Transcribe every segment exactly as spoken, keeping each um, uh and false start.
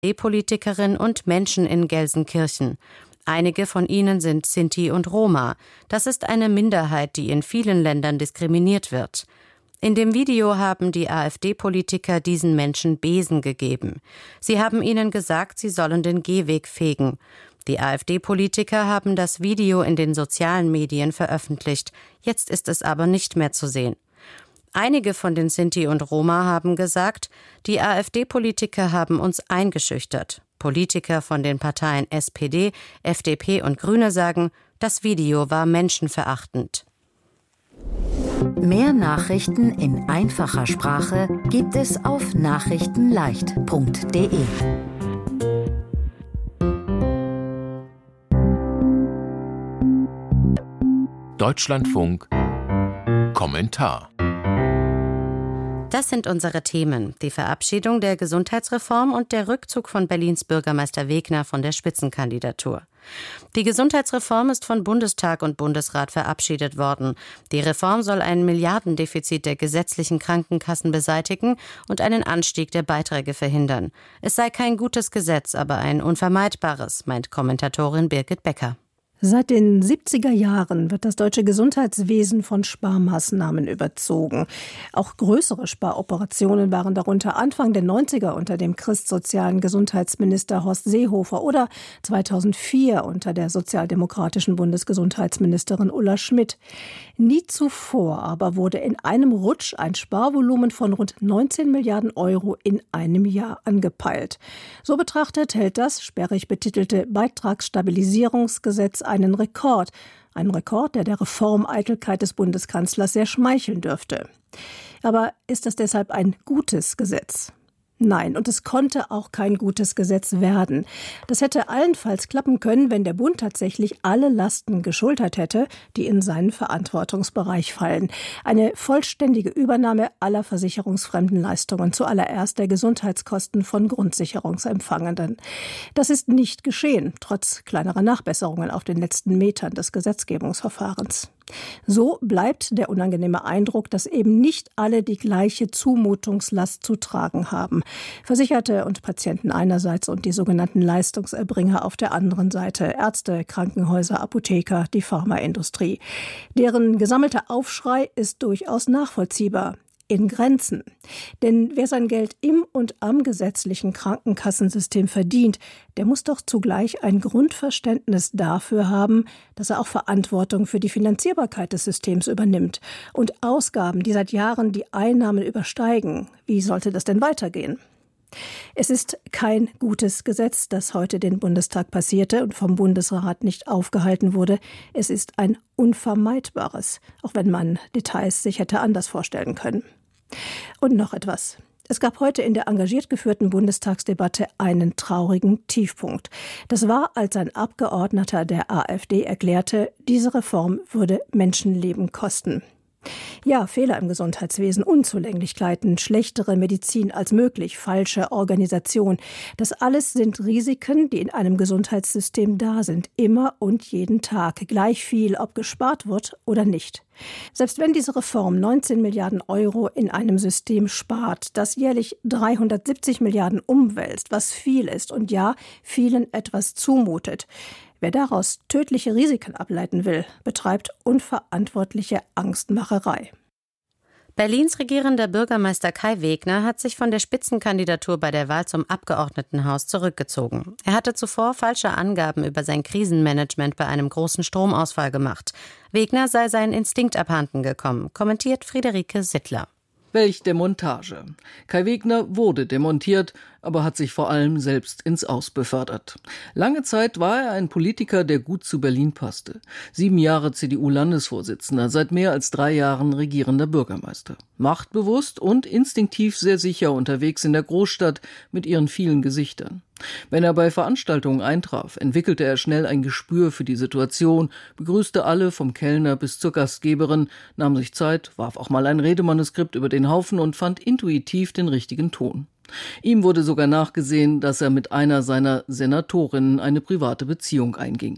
Politikerin und Menschen in Gelsenkirchen. Einige von ihnen sind Sinti und Roma. Das ist eine Minderheit, die in vielen Ländern diskriminiert wird. In dem Video haben die AfD-Politiker diesen Menschen Besen gegeben. Sie haben ihnen gesagt, sie sollen den Gehweg fegen. Die AfD-Politiker haben das Video in den sozialen Medien veröffentlicht. Jetzt ist es aber nicht mehr zu sehen. Einige von den Sinti und Roma haben gesagt, die AfD-Politiker haben uns eingeschüchtert. Politiker von den Parteien S P D, F D P und Grüne sagen, das Video war menschenverachtend. Mehr Nachrichten in einfacher Sprache gibt es auf nachrichtenleicht punkt de. Deutschlandfunk Kommentar. Das sind unsere Themen: die Verabschiedung der Gesundheitsreform und der Rückzug von Berlins Bürgermeister Wegner von der Spitzenkandidatur. Die Gesundheitsreform ist von Bundestag und Bundesrat verabschiedet worden. Die Reform soll ein Milliardendefizit der gesetzlichen Krankenkassen beseitigen und einen Anstieg der Beiträge verhindern. Es sei kein gutes Gesetz, aber ein unvermeidbares, meint Kommentatorin Birgit Becker. Seit den siebziger Jahren wird das deutsche Gesundheitswesen von Sparmaßnahmen überzogen. Auch größere Sparoperationen waren darunter Anfang der neunziger unter dem christsozialen Gesundheitsminister Horst Seehofer oder zweitausendvier unter der sozialdemokratischen Bundesgesundheitsministerin Ulla Schmidt. Nie zuvor aber wurde in einem Rutsch ein Sparvolumen von rund neunzehn Milliarden Euro in einem Jahr angepeilt. So betrachtet hält das sperrig betitelte Beitragsstabilisierungsgesetz einen Rekord. Ein Rekord, der der Reformeitelkeit des Bundeskanzlers sehr schmeicheln dürfte. Aber ist das deshalb ein gutes Gesetz? Nein, und es konnte auch kein gutes Gesetz werden. Das hätte allenfalls klappen können, wenn der Bund tatsächlich alle Lasten geschultert hätte, die in seinen Verantwortungsbereich fallen. Eine vollständige Übernahme aller versicherungsfremden Leistungen, zuallererst der Gesundheitskosten von Grundsicherungsempfangenden. Das ist nicht geschehen, trotz kleinerer Nachbesserungen auf den letzten Metern des Gesetzgebungsverfahrens. So bleibt der unangenehme Eindruck, dass eben nicht alle die gleiche Zumutungslast zu tragen haben. Versicherte und Patienten einerseits und die sogenannten Leistungserbringer auf der anderen Seite. Ärzte, Krankenhäuser, Apotheker, die Pharmaindustrie. Deren gesammelter Aufschrei ist durchaus nachvollziehbar. In Grenzen. Denn wer sein Geld im und am gesetzlichen Krankenkassensystem verdient, der muss doch zugleich ein Grundverständnis dafür haben, dass er auch Verantwortung für die Finanzierbarkeit des Systems übernimmt. Und Ausgaben, die seit Jahren die Einnahmen übersteigen, wie sollte das denn weitergehen? Es ist kein gutes Gesetz, das heute den Bundestag passierte und vom Bundesrat nicht aufgehalten wurde. Es ist ein unvermeidbares, auch wenn man Details sich hätte anders vorstellen können. Und noch etwas. Es gab heute in der engagiert geführten Bundestagsdebatte einen traurigen Tiefpunkt. Das war, als ein Abgeordneter der AfD erklärte, diese Reform würde Menschenleben kosten. Ja, Fehler im Gesundheitswesen, Unzulänglichkeiten, schlechtere Medizin als möglich, falsche Organisation. Das alles sind Risiken, die in einem Gesundheitssystem da sind. Immer und jeden Tag. Gleich viel, ob gespart wird oder nicht. Selbst wenn diese Reform neunzehn Milliarden Euro in einem System spart, das jährlich dreihundertsiebzig Milliarden umwälzt, was viel ist und ja, vielen etwas zumutet. Wer daraus tödliche Risiken ableiten will, betreibt unverantwortliche Angstmacherei. Berlins regierender Bürgermeister Kai Wegner hat sich von der Spitzenkandidatur bei der Wahl zum Abgeordnetenhaus zurückgezogen. Er hatte zuvor falsche Angaben über sein Krisenmanagement bei einem großen Stromausfall gemacht. Wegner sei sein Instinkt abhanden gekommen, kommentiert Friederike Sittler. Welch Demontage. Kai Wegner wurde demontiert, aber hat sich vor allem selbst ins Aus befördert. Lange Zeit war er ein Politiker, der gut zu Berlin passte. Sieben Jahre C D U-Landesvorsitzender, seit mehr als drei Jahren regierender Bürgermeister. Machtbewusst und instinktiv sehr sicher unterwegs in der Großstadt mit ihren vielen Gesichtern. Wenn er bei Veranstaltungen eintraf, entwickelte er schnell ein Gespür für die Situation, begrüßte alle vom Kellner bis zur Gastgeberin, nahm sich Zeit, warf auch mal ein Redemanuskript über den Haufen und fand intuitiv den richtigen Ton. Ihm wurde sogar nachgesehen, dass er mit einer seiner Senatorinnen eine private Beziehung einging.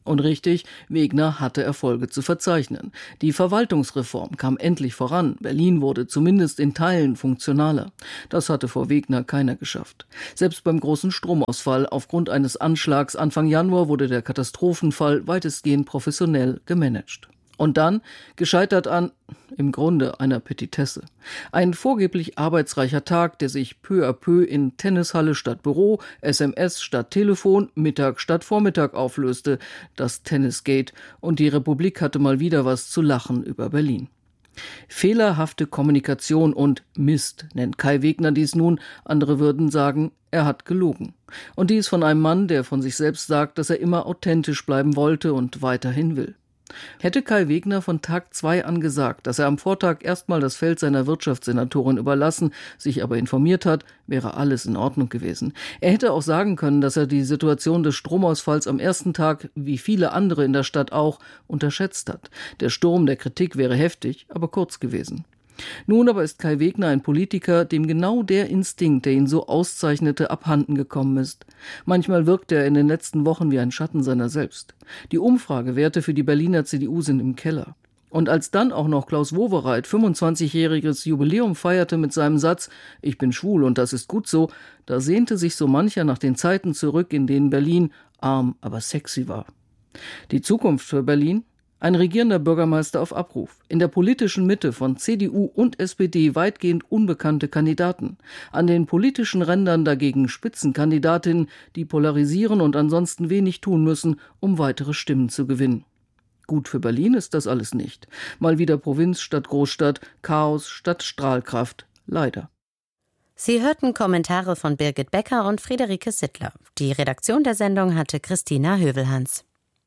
Und richtig, Wegner hatte Erfolge zu verzeichnen. Die Verwaltungsreform kam endlich voran. Berlin wurde zumindest in Teilen funktionaler. Das hatte vor Wegner keiner geschafft. Selbst beim großen Stromausfall aufgrund eines Anschlags Anfang Januar wurde der Katastrophenfall weitestgehend professionell gemanagt. Und dann, gescheitert an, im Grunde einer Petitesse. Ein vorgeblich arbeitsreicher Tag, der sich peu à peu in Tennishalle statt Büro, S M S statt Telefon, Mittag statt Vormittag auflöste, das Tennisgate, und die Republik hatte mal wieder was zu lachen über Berlin. Fehlerhafte Kommunikation und Mist nennt Kai Wegner dies nun, andere würden sagen, er hat gelogen. Und dies von einem Mann, der von sich selbst sagt, dass er immer authentisch bleiben wollte und weiterhin will. Hätte Kai Wegner von Tag zwei an gesagt, dass er am Vortag erstmal das Feld seiner Wirtschaftssenatorin überlassen, sich aber informiert hat, wäre alles in Ordnung gewesen. Er hätte auch sagen können, dass er die Situation des Stromausfalls am ersten Tag, wie viele andere in der Stadt auch, unterschätzt hat. Der Sturm der Kritik wäre heftig, aber kurz gewesen. Nun aber ist Kai Wegner ein Politiker, dem genau der Instinkt, der ihn so auszeichnete, abhanden gekommen ist. Manchmal wirkt er in den letzten Wochen wie ein Schatten seiner selbst. Die Umfragewerte für die Berliner C D U sind im Keller. Und als dann auch noch Klaus Wowereit fünfundzwanzigjähriges Jubiläum feierte mit seinem Satz »Ich bin schwul und das ist gut so«, da sehnte sich so mancher nach den Zeiten zurück, in denen Berlin arm, aber sexy war. Die Zukunft für Berlin? Ein regierender Bürgermeister auf Abruf. In der politischen Mitte von C D U und S P D weitgehend unbekannte Kandidaten. An den politischen Rändern dagegen Spitzenkandidatinnen, die polarisieren und ansonsten wenig tun müssen, um weitere Stimmen zu gewinnen. Gut für Berlin ist das alles nicht. Mal wieder Provinz statt Großstadt, Chaos statt Strahlkraft. Leider. Sie hörten Kommentare von Birgit Becker und Friederike Sittler. Die Redaktion der Sendung hatte Christina Hövelhans.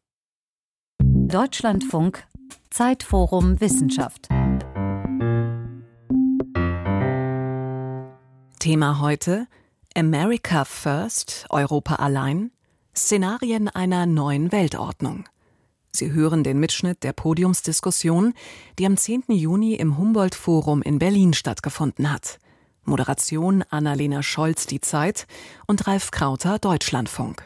Deutschlandfunk Zeitforum Wissenschaft. Thema heute: America First, Europa allein? Szenarien einer neuen Weltordnung. Sie hören den Mitschnitt der Podiumsdiskussion, die am zehnten Juni im Humboldt-Forum in Berlin stattgefunden hat. Moderation Annalena Scholz, Die Zeit, und Ralf Krauter, Deutschlandfunk.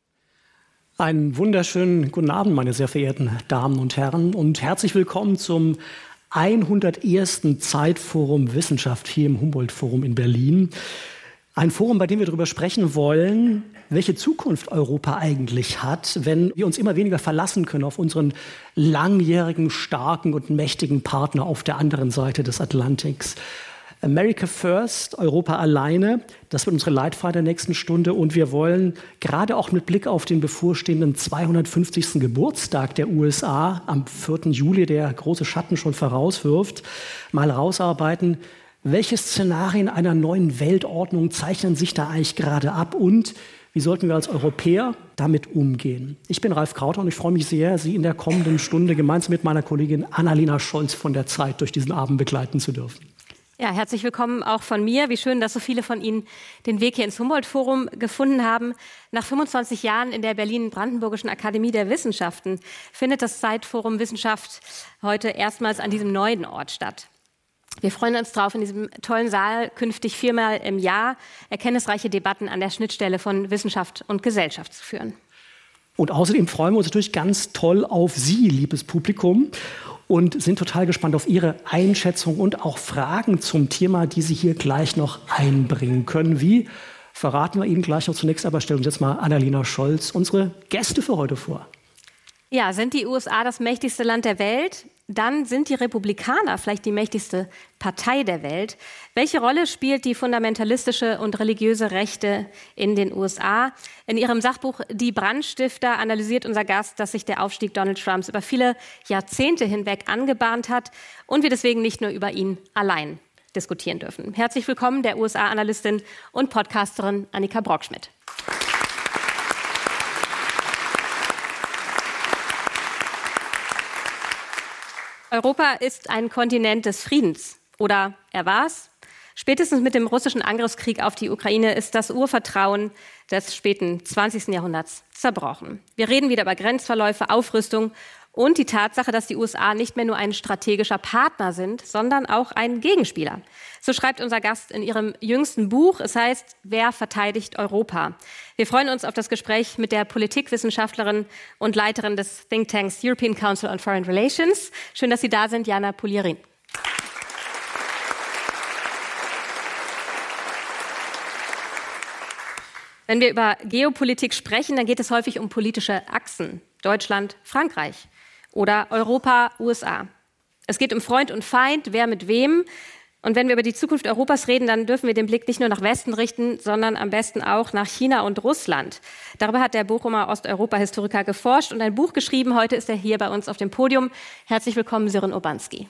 Einen wunderschönen guten Abend, meine sehr verehrten Damen und Herren, und herzlich willkommen zum hundertersten Zeitforum Wissenschaft hier im Humboldt-Forum in Berlin. Ein Forum, bei dem wir darüber sprechen wollen, welche Zukunft Europa eigentlich hat, wenn wir uns immer weniger verlassen können auf unseren langjährigen, starken und mächtigen Partner auf der anderen Seite des Atlantiks. America First, Europa alleine, das wird unsere Leitfrage der nächsten Stunde. Und wir wollen gerade auch mit Blick auf den bevorstehenden zweihundertfünfzigsten Geburtstag der U S A am vierten Juli, der große Schatten schon vorauswirft, mal rausarbeiten, welche Szenarien einer neuen Weltordnung zeichnen sich da eigentlich gerade ab und wie sollten wir als Europäer damit umgehen? Ich bin Ralf Krauter und ich freue mich sehr, Sie in der kommenden Stunde gemeinsam mit meiner Kollegin Annalena Scholz von der Zeit durch diesen Abend begleiten zu dürfen. Ja, herzlich willkommen auch von mir. Wie schön, dass so viele von Ihnen den Weg hier ins Humboldt-Forum gefunden haben. Nach fünfundzwanzig Jahren in der Berlin-Brandenburgischen Akademie der Wissenschaften findet das Zeitforum Wissenschaft heute erstmals an diesem neuen Ort statt. Wir freuen uns darauf, in diesem tollen Saal künftig viermal im Jahr erkenntnisreiche Debatten an der Schnittstelle von Wissenschaft und Gesellschaft zu führen. Und außerdem freuen wir uns natürlich ganz toll auf Sie, liebes Publikum, und sind total gespannt auf Ihre Einschätzung und auch Fragen zum Thema, die Sie hier gleich noch einbringen können. Wie verraten wir Ihnen gleich noch. Zunächst aber stellen uns jetzt mal Annalena Scholz unsere Gäste für heute vor. Ja, sind die U S A das mächtigste Land der Welt? Dann sind die Republikaner vielleicht die mächtigste Partei der Welt. Welche Rolle spielt die fundamentalistische und religiöse Rechte in den U S A? In ihrem Sachbuch Die Brandstifter analysiert unser Gast, dass sich der Aufstieg Donald Trumps über viele Jahrzehnte hinweg angebahnt hat und wir deswegen nicht nur über ihn allein diskutieren dürfen. Herzlich willkommen der U S A-Analystin und Podcasterin Annika Brockschmidt. Europa ist ein Kontinent des Friedens. Oder er war's. Spätestens mit dem russischen Angriffskrieg auf die Ukraine ist das Urvertrauen des späten zwanzigsten Jahrhunderts zerbrochen. Wir reden wieder über Grenzverläufe, Aufrüstung und die Tatsache, dass die U S A nicht mehr nur ein strategischer Partner sind, sondern auch ein Gegenspieler. So schreibt unser Gast in ihrem jüngsten Buch. Es heißt, wer verteidigt Europa? Wir freuen uns auf das Gespräch mit der Politikwissenschaftlerin und Leiterin des Thinktanks European Council on Foreign Relations. Schön, dass Sie da sind, Jana Pulierin. Wenn wir über Geopolitik sprechen, dann geht es häufig um politische Achsen. Deutschland, Frankreich oder Europa, U S A. Es geht um Freund und Feind, wer mit wem. Und wenn wir über die Zukunft Europas reden, dann dürfen wir den Blick nicht nur nach Westen richten, sondern am besten auch nach China und Russland. Darüber hat der Bochumer Osteuropa-Historiker geforscht und ein Buch geschrieben. Heute ist er hier bei uns auf dem Podium. Herzlich willkommen, Sören Urbanski.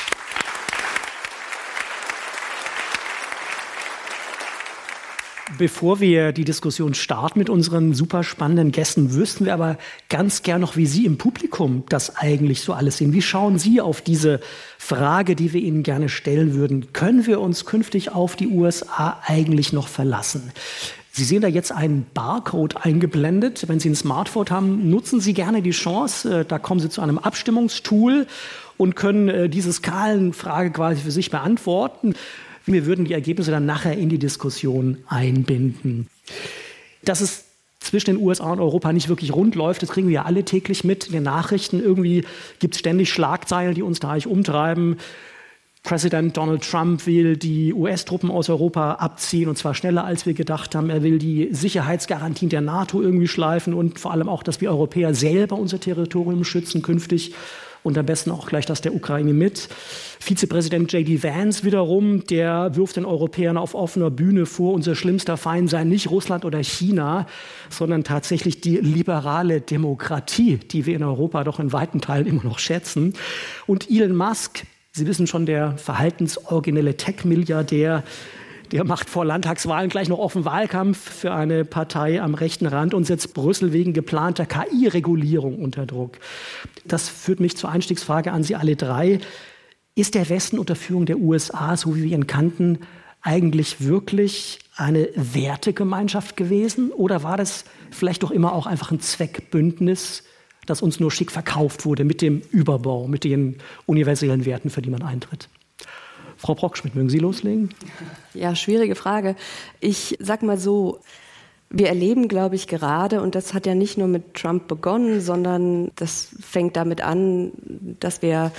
Bevor wir die Diskussion starten mit unseren super spannenden Gästen, wüssten wir aber ganz gern noch, wie Sie im Publikum das eigentlich so alles sehen. Wie schauen Sie auf diese Frage, die wir Ihnen gerne stellen würden? Können wir uns künftig auf die U S A eigentlich noch verlassen? Sie sehen da jetzt einen Barcode eingeblendet. Wenn Sie ein Smartphone haben, nutzen Sie gerne die Chance. Da kommen Sie zu einem Abstimmungstool und können diese Skalenfrage quasi für sich beantworten. Wir würden die Ergebnisse dann nachher in die Diskussion einbinden. Dass es zwischen den U S A und Europa nicht wirklich rund läuft, das kriegen wir ja alle täglich mit in den Nachrichten. Irgendwie gibt es ständig Schlagzeilen, die uns da eigentlich umtreiben. Präsident Donald Trump will die U S-Truppen aus Europa abziehen, und zwar schneller, als wir gedacht haben. Er will die Sicherheitsgarantien der NATO irgendwie schleifen und vor allem auch, dass wir Europäer selber unser Territorium schützen künftig. Und am besten auch gleich das der Ukraine mit. Vizepräsident J D Vance wiederum, der wirft den Europäern auf offener Bühne vor, unser schlimmster Feind sei nicht Russland oder China, sondern tatsächlich die liberale Demokratie, die wir in Europa doch in weiten Teilen immer noch schätzen. Und Elon Musk, Sie wissen schon, der verhaltensoriginelle Tech-Milliardär, der macht vor Landtagswahlen gleich noch offen Wahlkampf für eine Partei am rechten Rand und setzt Brüssel wegen geplanter K I-Regulierung unter Druck. Das führt mich zur Einstiegsfrage an Sie alle drei. Ist der Westen unter Führung der U S A, so wie wir ihn kannten, eigentlich wirklich eine Wertegemeinschaft gewesen? Oder war das vielleicht doch immer auch einfach ein Zweckbündnis, das uns nur schick verkauft wurde mit dem Überbau, mit den universellen Werten, für die man eintritt? Frau Brockschmidt, mögen Sie loslegen? Ja, schwierige Frage. Ich sag mal so, wir erleben, glaube ich, gerade, und das hat ja nicht nur mit Trump begonnen, sondern das fängt damit an, dass wir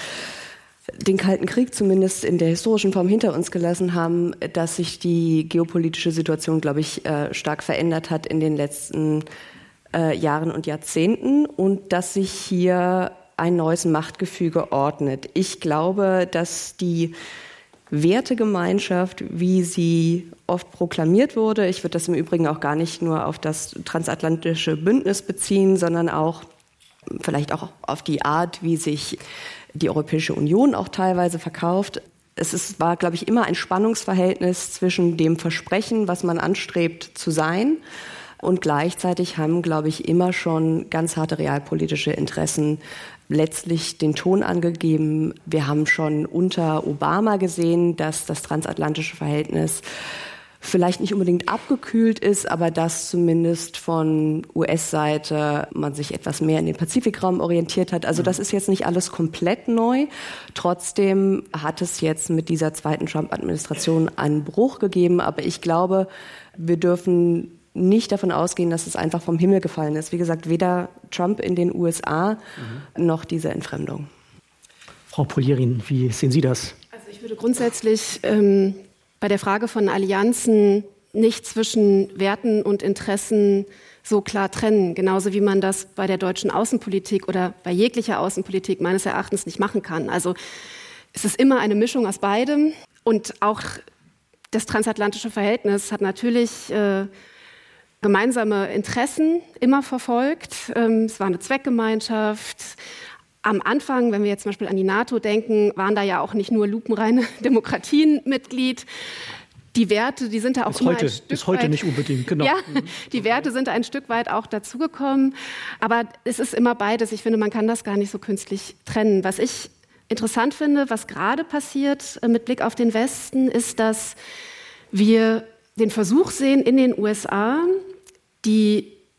den Kalten Krieg zumindest in der historischen Form hinter uns gelassen haben, dass sich die geopolitische Situation, glaube ich, stark verändert hat in den letzten Jahren und Jahrzehnten und dass sich hier ein neues Machtgefüge ordnet. Ich glaube, dass die Wertegemeinschaft, wie sie oft proklamiert wurde. Ich würde das im Übrigen auch gar nicht nur auf das transatlantische Bündnis beziehen, sondern auch vielleicht auch auf die Art, wie sich die Europäische Union auch teilweise verkauft. Es ist, war, glaube ich, immer ein Spannungsverhältnis zwischen dem Versprechen, was man anstrebt zu sein, und gleichzeitig haben, glaube ich, immer schon ganz harte realpolitische Interessen letztlich den Ton angegeben. Wir haben schon unter Obama gesehen, dass das transatlantische Verhältnis vielleicht nicht unbedingt abgekühlt ist, aber dass zumindest von U S-Seite man sich etwas mehr in den Pazifikraum orientiert hat. Also das ist jetzt nicht alles komplett neu. Trotzdem hat es jetzt mit dieser zweiten Trump-Administration einen Bruch gegeben. Aber ich glaube, wir dürfen nicht davon ausgehen, dass es einfach vom Himmel gefallen ist. Wie gesagt, weder Trump in den U S A mhm. noch diese Entfremdung. Frau Pulierin, wie sehen Sie das? Also ich würde grundsätzlich ähm, bei der Frage von Allianzen nicht zwischen Werten und Interessen so klar trennen. Genauso wie man das bei der deutschen Außenpolitik oder bei jeglicher Außenpolitik meines Erachtens nicht machen kann. Also es ist immer eine Mischung aus beidem. Und auch das transatlantische Verhältnis hat natürlich äh, gemeinsame Interessen immer verfolgt. Es war eine Zweckgemeinschaft. Am Anfang, wenn wir jetzt zum Beispiel an die NATO denken, waren da ja auch nicht nur lupenreine Demokratien Mitglied. Die Werte, die sind da auch bis immer heute, ein Stück bis heute weit, nicht unbedingt, genau. Ja, die Werte sind ein Stück weit auch dazugekommen. Aber es ist immer beides. Ich finde, man kann das gar nicht so künstlich trennen. Was ich interessant finde, was gerade passiert mit Blick auf den Westen, ist, dass wir den Versuch sehen, in den U S A die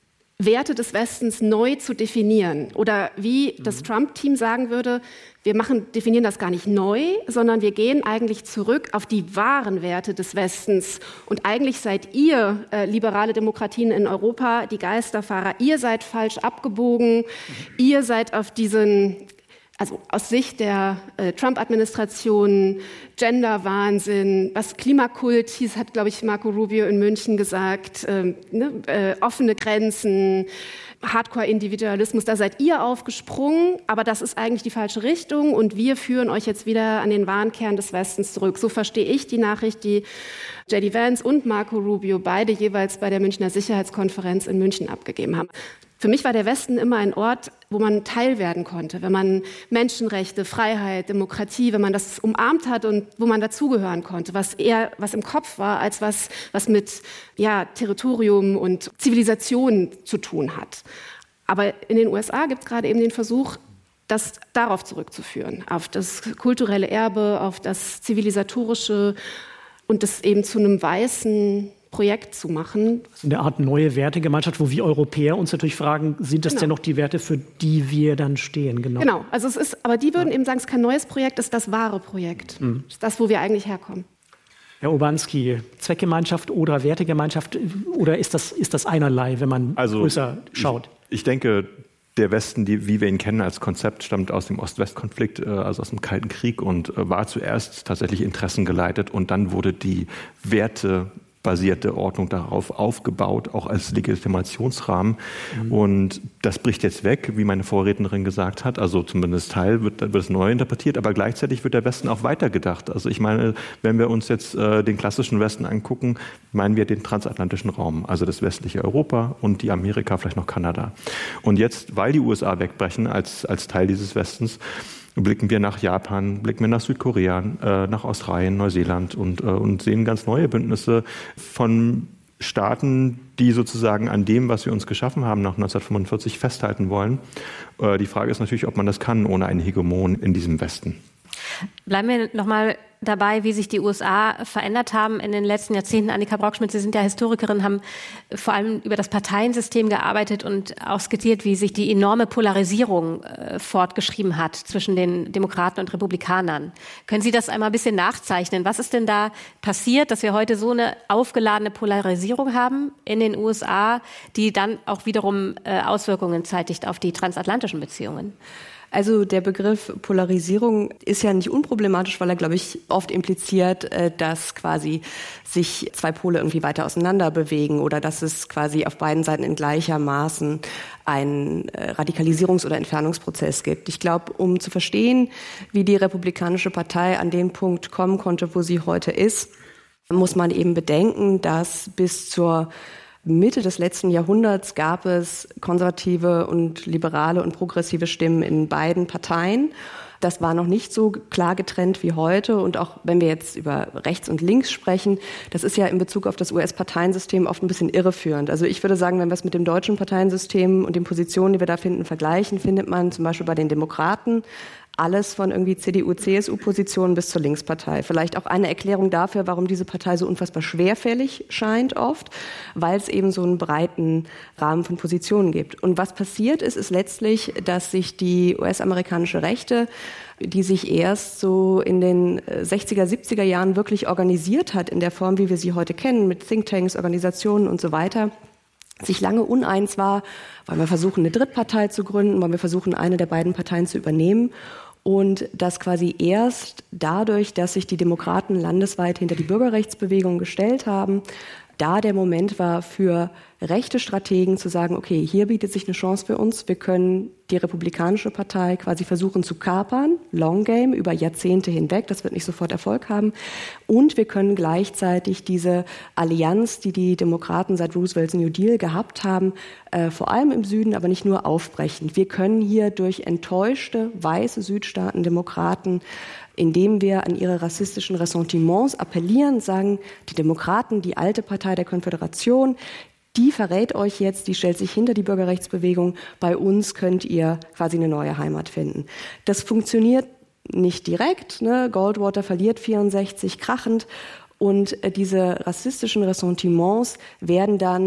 Werte des Westens neu zu definieren. Oder wie das mhm. Trump-Team sagen würde, wir machen, definieren das gar nicht neu, sondern wir gehen eigentlich zurück auf die wahren Werte des Westens. Und eigentlich seid ihr, äh, liberale Demokratien in Europa, die Geisterfahrer. Ihr seid falsch abgebogen. Mhm. Ihr seid auf diesen, also aus Sicht der äh, Trump-Administration, Gender-Wahnsinn, was Klimakult hieß, hat, glaube ich, Marco Rubio in München gesagt, äh, ne, äh, offene Grenzen, Hardcore-Individualismus, da seid ihr aufgesprungen, aber das ist eigentlich die falsche Richtung und wir führen euch jetzt wieder an den wahren Kern des Westens zurück. So verstehe ich die Nachricht, die J D Vance und Marco Rubio beide jeweils bei der Münchner Sicherheitskonferenz in München abgegeben haben. Für mich war der Westen immer ein Ort, wo man Teil werden konnte, wenn man Menschenrechte, Freiheit, Demokratie, wenn man das umarmt hat und wo man dazugehören konnte, was eher was im Kopf war, als was, was mit ja, Territorium und Zivilisation zu tun hat. Aber in den U S A gibt es gerade eben den Versuch, das darauf zurückzuführen, auf das kulturelle Erbe, auf das zivilisatorische und das eben zu einem weißen Projekt zu machen. In der Art neue Wertegemeinschaft, wo wir Europäer uns natürlich fragen, sind das genau. denn noch die Werte, für die wir dann stehen? Genau, genau. Also es ist, aber die würden ja. eben sagen, es ist kein neues Projekt, es ist das wahre Projekt. Mhm. Das ist das, wo wir eigentlich herkommen. Herr Urbanski, Zweckgemeinschaft oder Wertegemeinschaft, oder ist das, ist das einerlei, wenn man also, größer schaut? Ich, ich denke, der Westen, die, wie wir ihn kennen als Konzept, stammt aus dem Ost-West-Konflikt, also aus dem Kalten Krieg und war zuerst tatsächlich interessengeleitet und dann wurde die Werte basierte Ordnung darauf aufgebaut, auch als Legitimationsrahmen. Mhm. Und das bricht jetzt weg, wie meine Vorrednerin gesagt hat. Also zumindest Teil wird, wird es neu interpretiert, aber gleichzeitig wird der Westen auch weitergedacht. Also ich meine, wenn wir uns jetzt äh, den klassischen Westen angucken, meinen wir den transatlantischen Raum, also das westliche Europa und die Amerika, vielleicht noch Kanada. Und jetzt, weil die U S A wegbrechen als, als Teil dieses Westens, blicken wir nach Japan, blicken wir nach Südkorea, äh, nach Australien, Neuseeland und, äh, und sehen ganz neue Bündnisse von Staaten, die sozusagen an dem, was wir uns geschaffen haben nach neunzehnhundertfünfundvierzig, festhalten wollen. Äh, die Frage ist natürlich, ob man das kann ohne einen Hegemon in diesem Westen. Bleiben wir noch mal dabei, wie sich die U S A verändert haben in den letzten Jahrzehnten. Annika Brockschmidt, Sie sind ja Historikerin, haben vor allem über das Parteiensystem gearbeitet und auch skizziert, wie sich die enorme Polarisierung äh, fortgeschrieben hat zwischen den Demokraten und Republikanern. Können Sie das einmal ein bisschen nachzeichnen? Was ist denn da passiert, dass wir heute so eine aufgeladene Polarisierung haben in den U S A, die dann auch wiederum äh, Auswirkungen zeitigt auf die transatlantischen Beziehungen? Also der Begriff Polarisierung ist ja nicht unproblematisch, weil er, glaube ich, oft impliziert, dass quasi sich zwei Pole irgendwie weiter auseinander bewegen oder dass es quasi auf beiden Seiten in gleichermaßen einen Radikalisierungs- oder Entfernungsprozess gibt. Ich glaube, um zu verstehen, wie die Republikanische Partei an den Punkt kommen konnte, wo sie heute ist, muss man eben bedenken, dass bis zur Mitte des letzten Jahrhunderts gab es konservative und liberale und progressive Stimmen in beiden Parteien. Das war noch nicht so klar getrennt wie heute. Und auch wenn wir jetzt über rechts und links sprechen, das ist ja in Bezug auf das U S-Parteiensystem oft ein bisschen irreführend. Also ich würde sagen, wenn wir es mit dem deutschen Parteiensystem und den Positionen, die wir da finden, vergleichen, findet man zum Beispiel bei den Demokraten alles von irgendwie C D U, C S U-Positionen bis zur Linkspartei. Vielleicht auch eine Erklärung dafür, warum diese Partei so unfassbar schwerfällig scheint oft, weil es eben so einen breiten Rahmen von Positionen gibt. Und was passiert ist, ist letztlich, dass sich die U S-amerikanische Rechte, die sich erst so in den sechziger, siebziger Jahren wirklich organisiert hat, in der Form, wie wir sie heute kennen, mit Thinktanks, Organisationen und so weiter, sich lange uneins war, wollen wir versuchen, eine Drittpartei zu gründen, wollen wir versuchen, eine der beiden Parteien zu übernehmen. Und das quasi erst dadurch, dass sich die Demokraten landesweit hinter die Bürgerrechtsbewegung gestellt haben, da der Moment war für rechte Strategen zu sagen, okay, hier bietet sich eine Chance für uns, wir können die Republikanische Partei quasi versuchen zu kapern, Long Game, über Jahrzehnte hinweg, das wird nicht sofort Erfolg haben, und wir können gleichzeitig diese Allianz, die die Demokraten seit Roosevelts New Deal gehabt haben, äh, vor allem im Süden, aber nicht nur, aufbrechen. Wir können hier durch enttäuschte, weiße Südstaaten, Demokraten, indem wir an ihre rassistischen Ressentiments appellieren, sagen, die Demokraten, die alte Partei der Konföderation, die verrät euch jetzt, die stellt sich hinter die Bürgerrechtsbewegung. Bei uns könnt ihr quasi eine neue Heimat finden. Das funktioniert nicht direkt. Ne? Goldwater verliert vierundsechzig krachend. Und diese rassistischen Ressentiments werden dann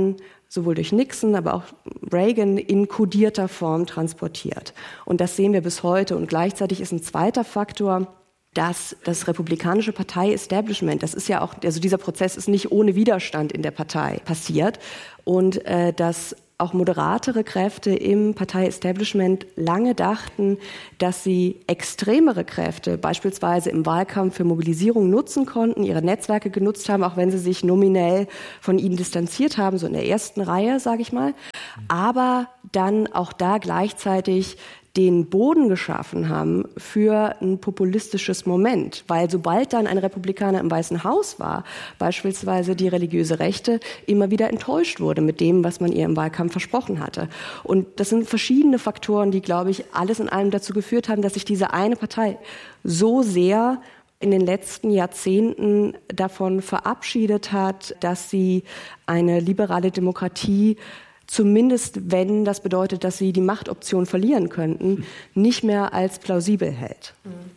sowohl durch Nixon, aber auch Reagan in kodierter Form transportiert. Und das sehen wir bis heute. Und gleichzeitig ist ein zweiter Faktor, dass das republikanische Partei-Establishment, das ist ja auch, also dieser Prozess ist nicht ohne Widerstand in der Partei passiert, und äh, dass auch moderatere Kräfte im Partei-Establishment lange dachten, dass sie extremere Kräfte beispielsweise im Wahlkampf für Mobilisierung nutzen konnten, ihre Netzwerke genutzt haben, auch wenn sie sich nominell von ihnen distanziert haben, so in der ersten Reihe, sage ich mal, aber dann auch da gleichzeitig den Boden geschaffen haben für ein populistisches Moment. Weil sobald dann ein Republikaner im Weißen Haus war, beispielsweise die religiöse Rechte immer wieder enttäuscht wurde mit dem, was man ihr im Wahlkampf versprochen hatte. Und das sind verschiedene Faktoren, die, glaube ich, alles in allem dazu geführt haben, dass sich diese eine Partei so sehr in den letzten Jahrzehnten davon verabschiedet hat, dass sie eine liberale Demokratie, zumindest wenn das bedeutet, dass sie die Machtoption verlieren könnten, nicht mehr als plausibel hält.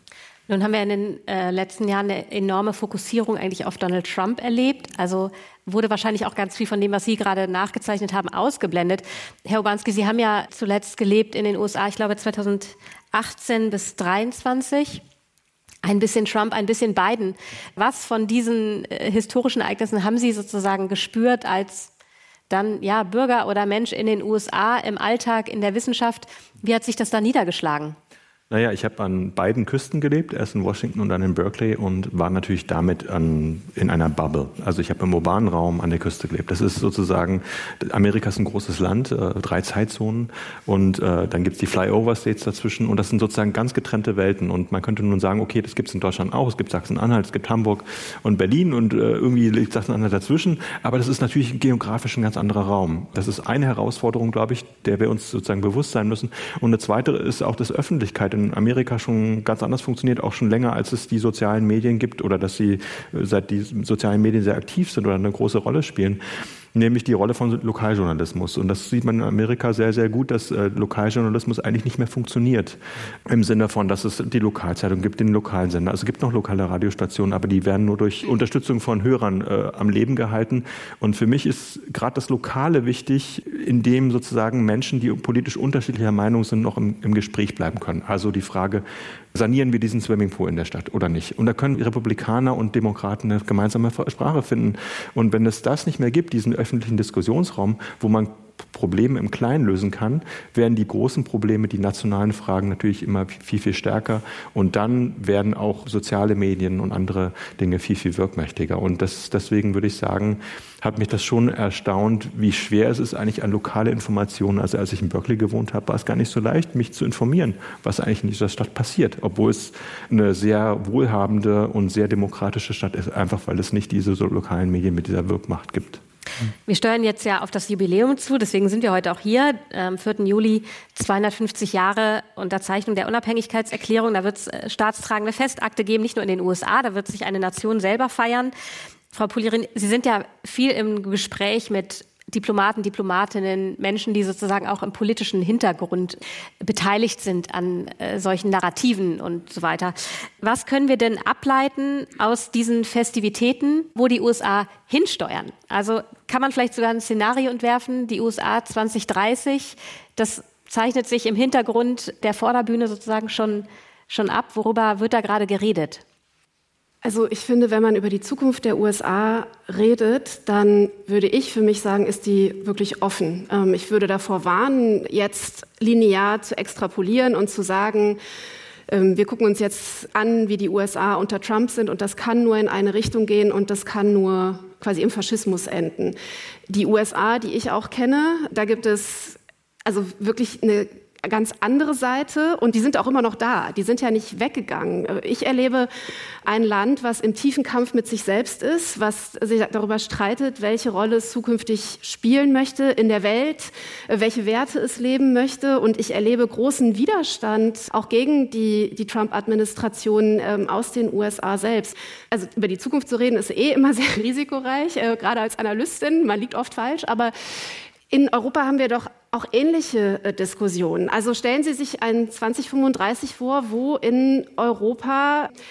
Nun haben wir in den äh, letzten Jahren eine enorme Fokussierung eigentlich auf Donald Trump erlebt. Also wurde wahrscheinlich auch ganz viel von dem, was Sie gerade nachgezeichnet haben, ausgeblendet. Herr Urbanski, Sie haben ja zuletzt gelebt in den U S A, ich glaube zweitausendachtzehn bis zweitausenddreiundzwanzig. Ein bisschen Trump, ein bisschen Biden. Was von diesen äh, historischen Ereignissen haben Sie sozusagen gespürt als dann ja Bürger oder Mensch in den U S A, im Alltag, in der Wissenschaft? Wie hat sich das da niedergeschlagen? Naja, ich habe an beiden Küsten gelebt, erst in Washington und dann in Berkeley, und war natürlich damit an, in einer Bubble. Also ich habe im urbanen Raum an der Küste gelebt. Das ist sozusagen, Amerika ist ein großes Land, äh, drei Zeitzonen, und äh, dann gibt es die Flyover-States dazwischen, und das sind sozusagen ganz getrennte Welten. Und man könnte nun sagen, okay, das gibt es in Deutschland auch, es gibt Sachsen-Anhalt, es gibt Hamburg und Berlin, und äh, irgendwie liegt Sachsen-Anhalt dazwischen. Aber das ist natürlich geografisch ein ganz anderer Raum. Das ist eine Herausforderung, glaube ich, der wir uns sozusagen bewusst sein müssen. Und eine zweite ist auch, dass Öffentlichkeit in Amerika schon ganz anders funktioniert, auch schon länger, als es die sozialen Medien gibt oder dass sie seit die sozialen Medien sehr aktiv sind oder eine große Rolle spielen. Nämlich die Rolle von Lokaljournalismus. Und das sieht man in Amerika sehr, sehr gut, dass äh, Lokaljournalismus eigentlich nicht mehr funktioniert. Im Sinne von, dass es die Lokalzeitung gibt, den lokalen Sender. Also es gibt noch lokale Radiostationen, aber die werden nur durch Unterstützung von Hörern äh, am Leben gehalten. Und für mich ist gerade das Lokale wichtig, in dem sozusagen Menschen, die politisch unterschiedlicher Meinung sind, noch im, im Gespräch bleiben können. Also die Frage, sanieren wir diesen Swimmingpool in der Stadt oder nicht? Und da können Republikaner und Demokraten eine gemeinsame Sprache finden. Und wenn es das nicht mehr gibt, diesen öffentlichen Diskussionsraum, wo man Probleme im Kleinen lösen kann, werden die großen Probleme, die nationalen Fragen natürlich immer viel, viel stärker. Und dann werden auch soziale Medien und andere Dinge viel, viel wirkmächtiger. Und das, deswegen würde ich sagen, hat mich das schon erstaunt, wie schwer es ist eigentlich an lokale Informationen. Also als ich in Berkeley gewohnt habe, war es gar nicht so leicht, mich zu informieren, was eigentlich in dieser Stadt passiert. Obwohl es eine sehr wohlhabende und sehr demokratische Stadt ist, einfach weil es nicht diese so lokalen Medien mit dieser Wirkmacht gibt. Wir steuern jetzt ja auf das Jubiläum zu, deswegen sind wir heute auch hier. Am vierten Juli, zweihundertfünfzig Jahre Unterzeichnung der Unabhängigkeitserklärung. Da wird es staatstragende Festakte geben, nicht nur in den U S A, da wird sich eine Nation selber feiern. Frau Poulirin, Sie sind ja viel im Gespräch mit Diplomaten, Diplomatinnen, Menschen, die sozusagen auch im politischen Hintergrund beteiligt sind an äh, solchen Narrativen und so weiter. Was können wir denn ableiten aus diesen Festivitäten, wo die U S A hinsteuern? Also kann man vielleicht sogar ein Szenario entwerfen, die U S A zwanzig dreißig, das zeichnet sich im Hintergrund der Vorderbühne sozusagen schon, schon ab. Worüber wird da gerade geredet? Also ich finde, wenn man über die Zukunft der U S A redet, dann würde ich für mich sagen, ist die wirklich offen. Ähm, ich würde davor warnen, jetzt linear zu extrapolieren und zu sagen, ähm, wir gucken uns jetzt an, wie die U S A unter Trump sind, und das kann nur in eine Richtung gehen und das kann nur quasi im Faschismus enden. Die U S A, die ich auch kenne, da gibt es also wirklich eine ganz andere Seite, und die sind auch immer noch da. Die sind ja nicht weggegangen. Ich erlebe ein Land, was im tiefen Kampf mit sich selbst ist, was sich darüber streitet, welche Rolle es zukünftig spielen möchte in der Welt, welche Werte es leben möchte. Und ich erlebe großen Widerstand auch gegen die, die Trump-Administration ähm, aus den U S A selbst. Also über die Zukunft zu reden, ist eh immer sehr risikoreich, äh, gerade als Analystin. Man liegt oft falsch, aber in Europa haben wir doch auch ähnliche äh, Diskussionen. Also stellen Sie sich ein zwanzig fünfunddreißig vor, wo in Europa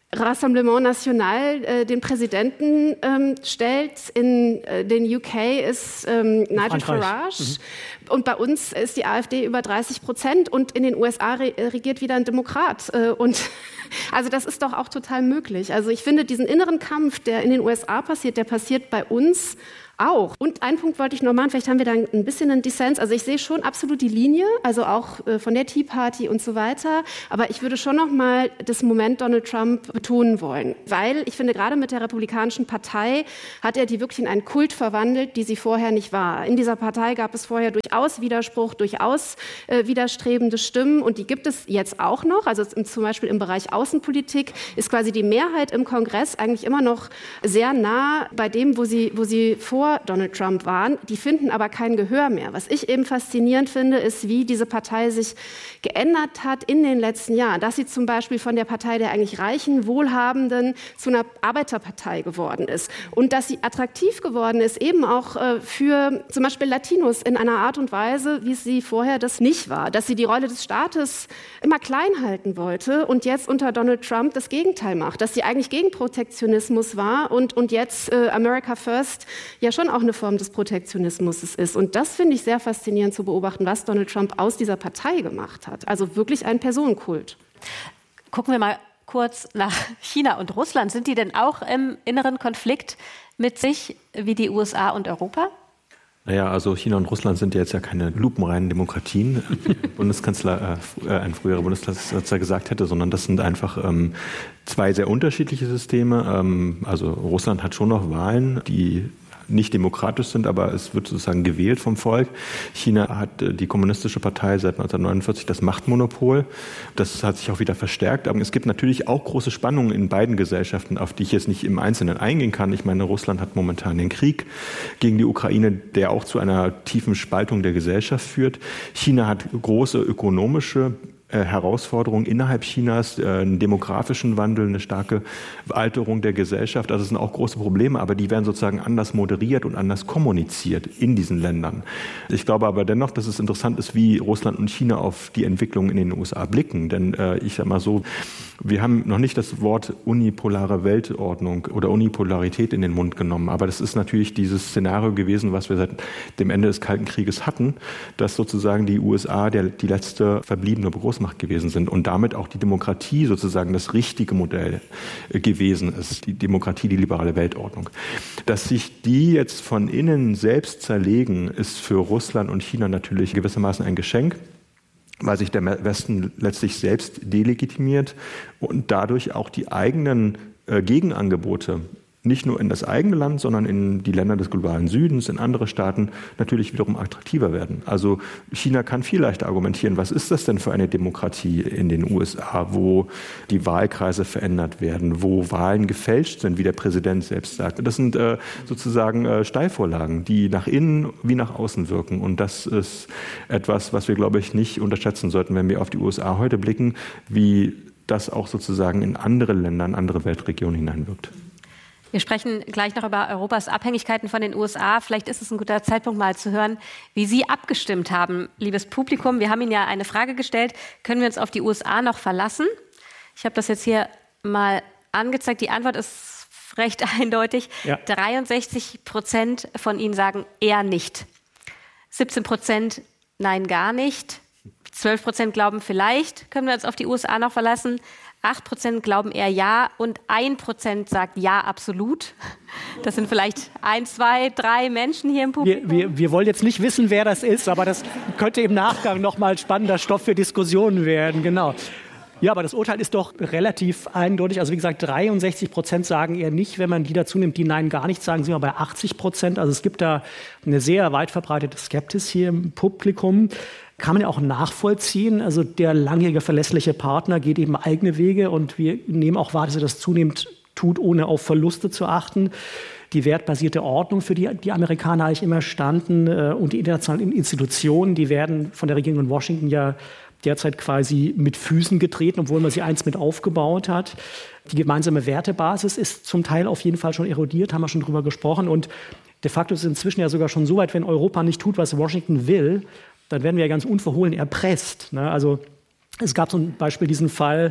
Rassemblement National äh, den Präsidenten ähm, stellt. In äh, den U K ist ähm, Nigel Farage. Mhm. Und bei uns ist die AfD über dreißig Prozent. Und in den U S A re- regiert wieder ein Demokrat. Äh, und also das ist doch auch total möglich. Also ich finde, diesen inneren Kampf, der in den U S A passiert, der passiert bei uns auch. Und einen Punkt wollte ich noch machen, vielleicht haben wir da ein bisschen einen Dissens. Also ich sehe schon absolut die Linie, also auch äh, von der Tea Party und so weiter. Aber ich würde schon noch mal das Moment Donald Trump betonen wollen. Weil ich finde, gerade mit der Republikanischen Partei hat er die wirklich in einen Kult verwandelt, die sie vorher nicht war. In dieser Partei gab es vorher durchaus Widerspruch, durchaus äh, widerstrebende Stimmen. Und die gibt es jetzt auch noch. Also zum Beispiel im Bereich Außenpolitik ist quasi die Mehrheit im Kongress eigentlich immer noch sehr nah bei dem, wo sie, wo sie vor Donald Trump waren. Die finden aber kein Gehör mehr. Was ich eben faszinierend finde, ist, wie diese Partei sich geändert hat in den letzten Jahren. Dass sie zum Beispiel von der Partei der eigentlich reichen, wohlhabenden zu einer Arbeiterpartei geworden ist. Und dass sie attraktiv geworden ist, eben auch äh, für zum Beispiel Latinos in einer Art und Weise, wie sie vorher das nicht war. Dass sie die Rolle des Staates immer klein halten wollte und jetzt unter Donald Trump das Gegenteil macht. Dass sie eigentlich gegen Protektionismus war und, und jetzt äh, America First ja schon auch eine Form des Protektionismus ist. Und das finde ich sehr faszinierend zu beobachten, was Donald Trump aus dieser Partei gemacht hat. Also wirklich ein Personenkult. Gucken wir mal kurz nach China und Russland. Sind die denn auch im inneren Konflikt mit sich wie die U S A und Europa? Naja, also China und Russland sind ja jetzt ja keine lupenreinen Demokratien, wie Bundeskanzler, äh, ein früherer Bundeskanzler gesagt hätte, sondern das sind einfach ähm, zwei sehr unterschiedliche Systeme. Ähm, also Russland hat schon noch Wahlen, die nicht demokratisch sind, aber es wird sozusagen gewählt vom Volk. China hat die Kommunistische Partei seit neunzehnhundertneunundvierzig das Machtmonopol. Das hat sich auch wieder verstärkt. Aber es gibt natürlich auch große Spannungen in beiden Gesellschaften, auf die ich jetzt nicht im Einzelnen eingehen kann. Ich meine, Russland hat momentan den Krieg gegen die Ukraine, der auch zu einer tiefen Spaltung der Gesellschaft führt. China hat große ökonomische Herausforderungen innerhalb Chinas, einen demografischen Wandel, eine starke Alterung der Gesellschaft. Also das sind auch große Probleme, aber die werden sozusagen anders moderiert und anders kommuniziert in diesen Ländern. Ich glaube aber dennoch, dass es interessant ist, wie Russland und China auf die Entwicklung in den U S A blicken. Denn äh, ich sage mal so, wir haben noch nicht das Wort unipolare Weltordnung oder Unipolarität in den Mund genommen, aber das ist natürlich dieses Szenario gewesen, was wir seit dem Ende des Kalten Krieges hatten, dass sozusagen die U S A der, die letzte verbliebene Großmacht gewesen sind und damit auch die Demokratie sozusagen das richtige Modell gewesen ist, die Demokratie, die liberale Weltordnung. Dass sich die jetzt von innen selbst zerlegen, ist für Russland und China natürlich gewissermaßen ein Geschenk, weil sich der Westen letztlich selbst delegitimiert und dadurch auch die eigenen äh, Gegenangebote nicht nur in das eigene Land, sondern in die Länder des globalen Südens, in andere Staaten natürlich wiederum attraktiver werden. Also China kann viel leichter argumentieren, was ist das denn für eine Demokratie in den U S A, wo die Wahlkreise verändert werden, wo Wahlen gefälscht sind, wie der Präsident selbst sagt. Das sind äh, sozusagen äh, Steilvorlagen, die nach innen wie nach außen wirken. Und das ist etwas, was wir, glaube ich, nicht unterschätzen sollten, wenn wir auf die U S A heute blicken, wie das auch sozusagen in andere Länder, in andere Weltregionen hineinwirkt. Wir sprechen gleich noch über Europas Abhängigkeiten von den U S A. Vielleicht ist es ein guter Zeitpunkt, mal zu hören, wie Sie abgestimmt haben, liebes Publikum. Wir haben Ihnen ja eine Frage gestellt, können wir uns auf die U S A noch verlassen? Ich habe das jetzt hier mal angezeigt. Die Antwort ist recht eindeutig. Ja. dreiundsechzig Prozent von Ihnen sagen eher nicht. siebzehn Prozent nein, gar nicht. zwölf Prozent glauben vielleicht, können wir uns auf die U S A noch verlassen. acht Prozent glauben eher ja und ein Prozent sagt ja absolut. Das sind vielleicht ein, zwei, drei Menschen hier im Publikum. Wir, wir, wir wollen jetzt nicht wissen, wer das ist, aber das könnte im Nachgang noch mal spannender Stoff für Diskussionen werden. Genau. Ja, aber das Urteil ist doch relativ eindeutig. Also wie gesagt, dreiundsechzig Prozent sagen eher nicht. Wenn man die dazu nimmt, die Nein gar nicht sagen, sind wir bei achtzig Prozent. Also es gibt da eine sehr weit verbreitete Skepsis hier im Publikum. Kann man ja auch nachvollziehen. Also der langjährige verlässliche Partner geht eben eigene Wege und wir nehmen auch wahr, dass er das zunehmend tut, ohne auf Verluste zu achten. Die wertbasierte Ordnung, für die die Amerikaner eigentlich immer standen, und die internationalen Institutionen, die werden von der Regierung in Washington ja derzeit quasi mit Füßen getreten, obwohl man sie einst mit aufgebaut hat. Die gemeinsame Wertebasis ist zum Teil auf jeden Fall schon erodiert, haben wir schon drüber gesprochen. Und de facto ist es inzwischen ja sogar schon so weit, wenn Europa nicht tut, was Washington will, dann werden wir ja ganz unverhohlen erpresst. Also es gab zum Beispiel diesen Fall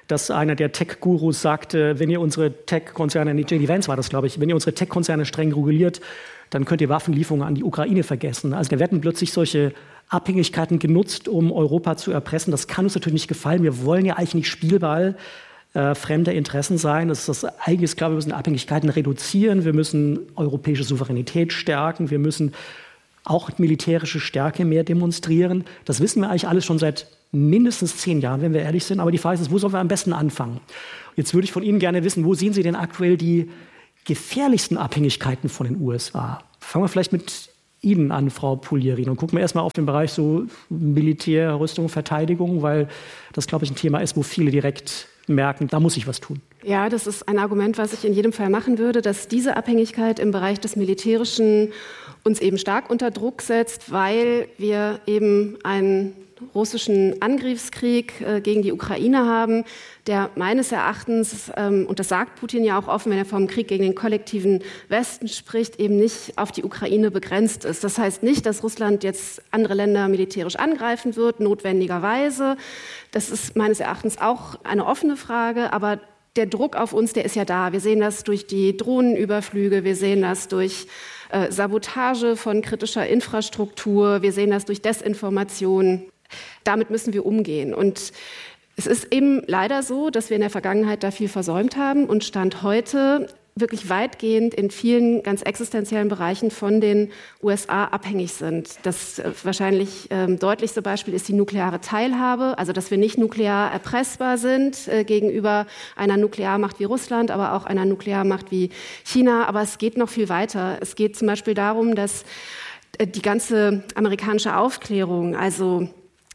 dass einer der Tech-Gurus sagte, wenn ihr unsere Tech-Konzerne, J D Vance war das, glaube ich, wenn ihr unsere Tech-Konzerne streng reguliert, dann könnt ihr Waffenlieferungen an die Ukraine vergessen. Also da werden plötzlich solche Abhängigkeiten genutzt, um Europa zu erpressen. Das kann uns natürlich nicht gefallen. Wir wollen ja eigentlich nicht Spielball äh, fremder Interessen sein. Das ist das eigentlich, glaube ich, wir müssen Abhängigkeiten reduzieren. Wir müssen europäische Souveränität stärken. Wir müssen auch militärische Stärke mehr demonstrieren. Das wissen wir eigentlich alles schon seit mindestens zehn Jahren, wenn wir ehrlich sind. Aber die Frage ist, wo sollen wir am besten anfangen? Jetzt würde ich von Ihnen gerne wissen, wo sehen Sie denn aktuell die gefährlichsten Abhängigkeiten von den U S A? Fangen wir vielleicht mit Ihnen an, Frau Pugliarino. Und gucken wir erstmal auf den Bereich so Militär, Rüstung, Verteidigung, weil das, glaube ich, ein Thema ist, wo viele direkt merken, da muss ich was tun. Ja, das ist ein Argument, was ich in jedem Fall machen würde, dass diese Abhängigkeit im Bereich des Militärischen uns eben stark unter Druck setzt, weil wir eben einen russischen Angriffskrieg äh, gegen die Ukraine haben, der meines Erachtens, ähm, und das sagt Putin ja auch offen, wenn er vom Krieg gegen den kollektiven Westen spricht, eben nicht auf die Ukraine begrenzt ist. Das heißt nicht, dass Russland jetzt andere Länder militärisch angreifen wird, notwendigerweise. Das ist meines Erachtens auch eine offene Frage, aber der Druck auf uns, der ist ja da. Wir sehen das durch die Drohnenüberflüge, wir sehen das durch äh, Sabotage von kritischer Infrastruktur, wir sehen das durch Desinformation. Damit müssen wir umgehen. Und es ist eben leider so, dass wir in der Vergangenheit da viel versäumt haben und Stand heute wirklich weitgehend in vielen ganz existenziellen Bereichen von den U S A abhängig sind. Das äh, wahrscheinlich ähm, deutlichste Beispiel ist die nukleare Teilhabe, also dass wir nicht nuklear erpressbar sind äh, gegenüber einer Nuklearmacht wie Russland, aber auch einer Nuklearmacht wie China. Aber es geht noch viel weiter. Es geht zum Beispiel darum, dass äh, die ganze amerikanische Aufklärung, also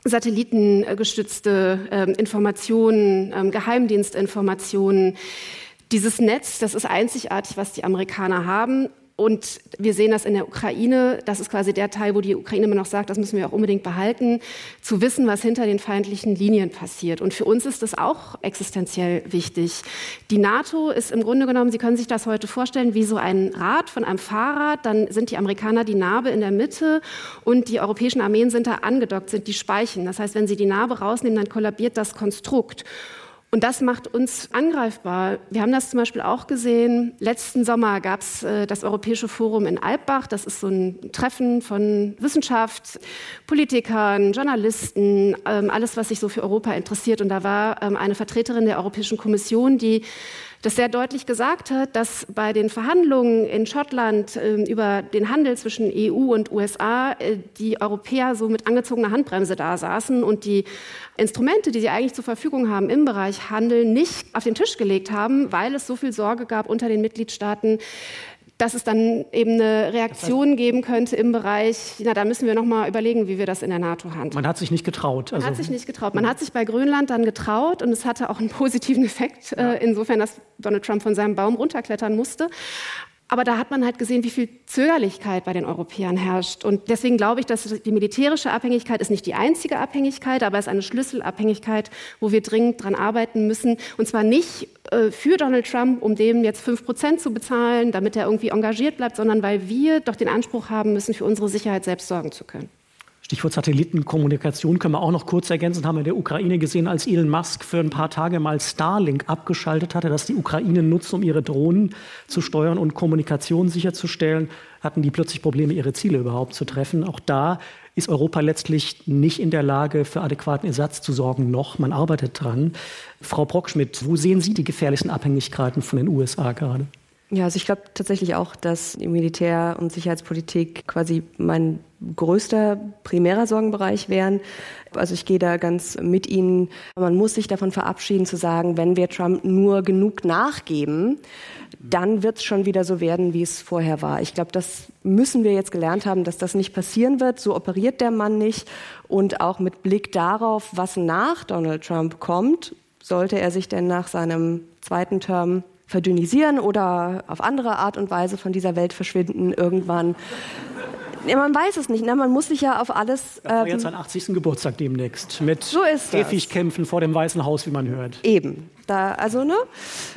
satellitengestützte äh, Informationen, äh, Geheimdienstinformationen, dieses Netz, das ist einzigartig, was die Amerikaner haben. Und wir sehen das in der Ukraine. Das ist quasi der Teil, wo die Ukraine immer noch sagt, das müssen wir auch unbedingt behalten, zu wissen, was hinter den feindlichen Linien passiert. Und für uns ist das auch existenziell wichtig. Die NATO ist im Grunde genommen, Sie können sich das heute vorstellen, wie so ein Rad von einem Fahrrad. Dann sind die Amerikaner die Narbe in der Mitte und die europäischen Armeen sind da angedockt, sind die Speichen. Das heißt, wenn Sie die Narbe rausnehmen, dann kollabiert das Konstrukt. Und das macht uns angreifbar. Wir haben das zum Beispiel auch gesehen. Letzten Sommer gab es äh, das Europäische Forum in Alpbach. Das ist so ein Treffen von Wissenschaft, Politikern, Journalisten, ähm, alles, was sich so für Europa interessiert. Und da war ähm, eine Vertreterin der Europäischen Kommission, die das sehr deutlich gesagt hat, dass bei den Verhandlungen in Schottland äh, über den Handel zwischen E U und U S A äh, die Europäer so mit angezogener Handbremse da saßen und die Instrumente, die sie eigentlich zur Verfügung haben im Bereich Handel, nicht auf den Tisch gelegt haben, weil es so viel Sorge gab unter den Mitgliedstaaten, dass es dann eben eine Reaktion geben könnte im Bereich, na, da müssen wir noch mal überlegen, wie wir das in der NATO handhaben. Man hat sich nicht getraut. Man also, hat sich nicht getraut. Man hat sich bei Grönland dann getraut und es hatte auch einen positiven Effekt, ja. äh, insofern, dass Donald Trump von seinem Baum runterklettern musste. Aber da hat man halt gesehen, wie viel Zögerlichkeit bei den Europäern herrscht. Und deswegen glaube ich, dass die militärische Abhängigkeit ist nicht die einzige Abhängigkeit, aber es ist eine Schlüsselabhängigkeit, wo wir dringend dran arbeiten müssen. Und zwar nicht äh, für Donald Trump, um dem jetzt fünf Prozent zu bezahlen, damit er irgendwie engagiert bleibt, sondern weil wir doch den Anspruch haben müssen, für unsere Sicherheit selbst sorgen zu können. Stichwort Satellitenkommunikation können wir auch noch kurz ergänzen. Haben wir in der Ukraine gesehen, als Elon Musk für ein paar Tage mal Starlink abgeschaltet hatte, dass die Ukraine nutzt, um ihre Drohnen zu steuern und Kommunikation sicherzustellen, hatten die plötzlich Probleme, ihre Ziele überhaupt zu treffen. Auch da ist Europa letztlich nicht in der Lage, für adäquaten Ersatz zu sorgen, noch. Man arbeitet dran. Frau Brockschmidt, wo sehen Sie die gefährlichsten Abhängigkeiten von den U S A gerade? Ja, also ich glaube tatsächlich auch, dass die Militär- und Sicherheitspolitik quasi mein größter primärer Sorgenbereich wären. Also ich gehe da ganz mit Ihnen. Man muss sich davon verabschieden zu sagen, wenn wir Trump nur genug nachgeben, dann wird es schon wieder so werden, wie es vorher war. Ich glaube, das müssen wir jetzt gelernt haben, dass das nicht passieren wird. So operiert der Mann nicht. Und auch mit Blick darauf, was nach Donald Trump kommt, sollte er sich denn nach seinem zweiten Term verdünnisieren oder auf andere Art und Weise von dieser Welt verschwinden irgendwann. Ja, man weiß es nicht. Ne? Man muss sich ja auf alles... Er feiert ähm, seinen achtzigsten Geburtstag demnächst mit so Käfigkämpfen vor dem Weißen Haus, wie man hört. Eben. Da, also, ne?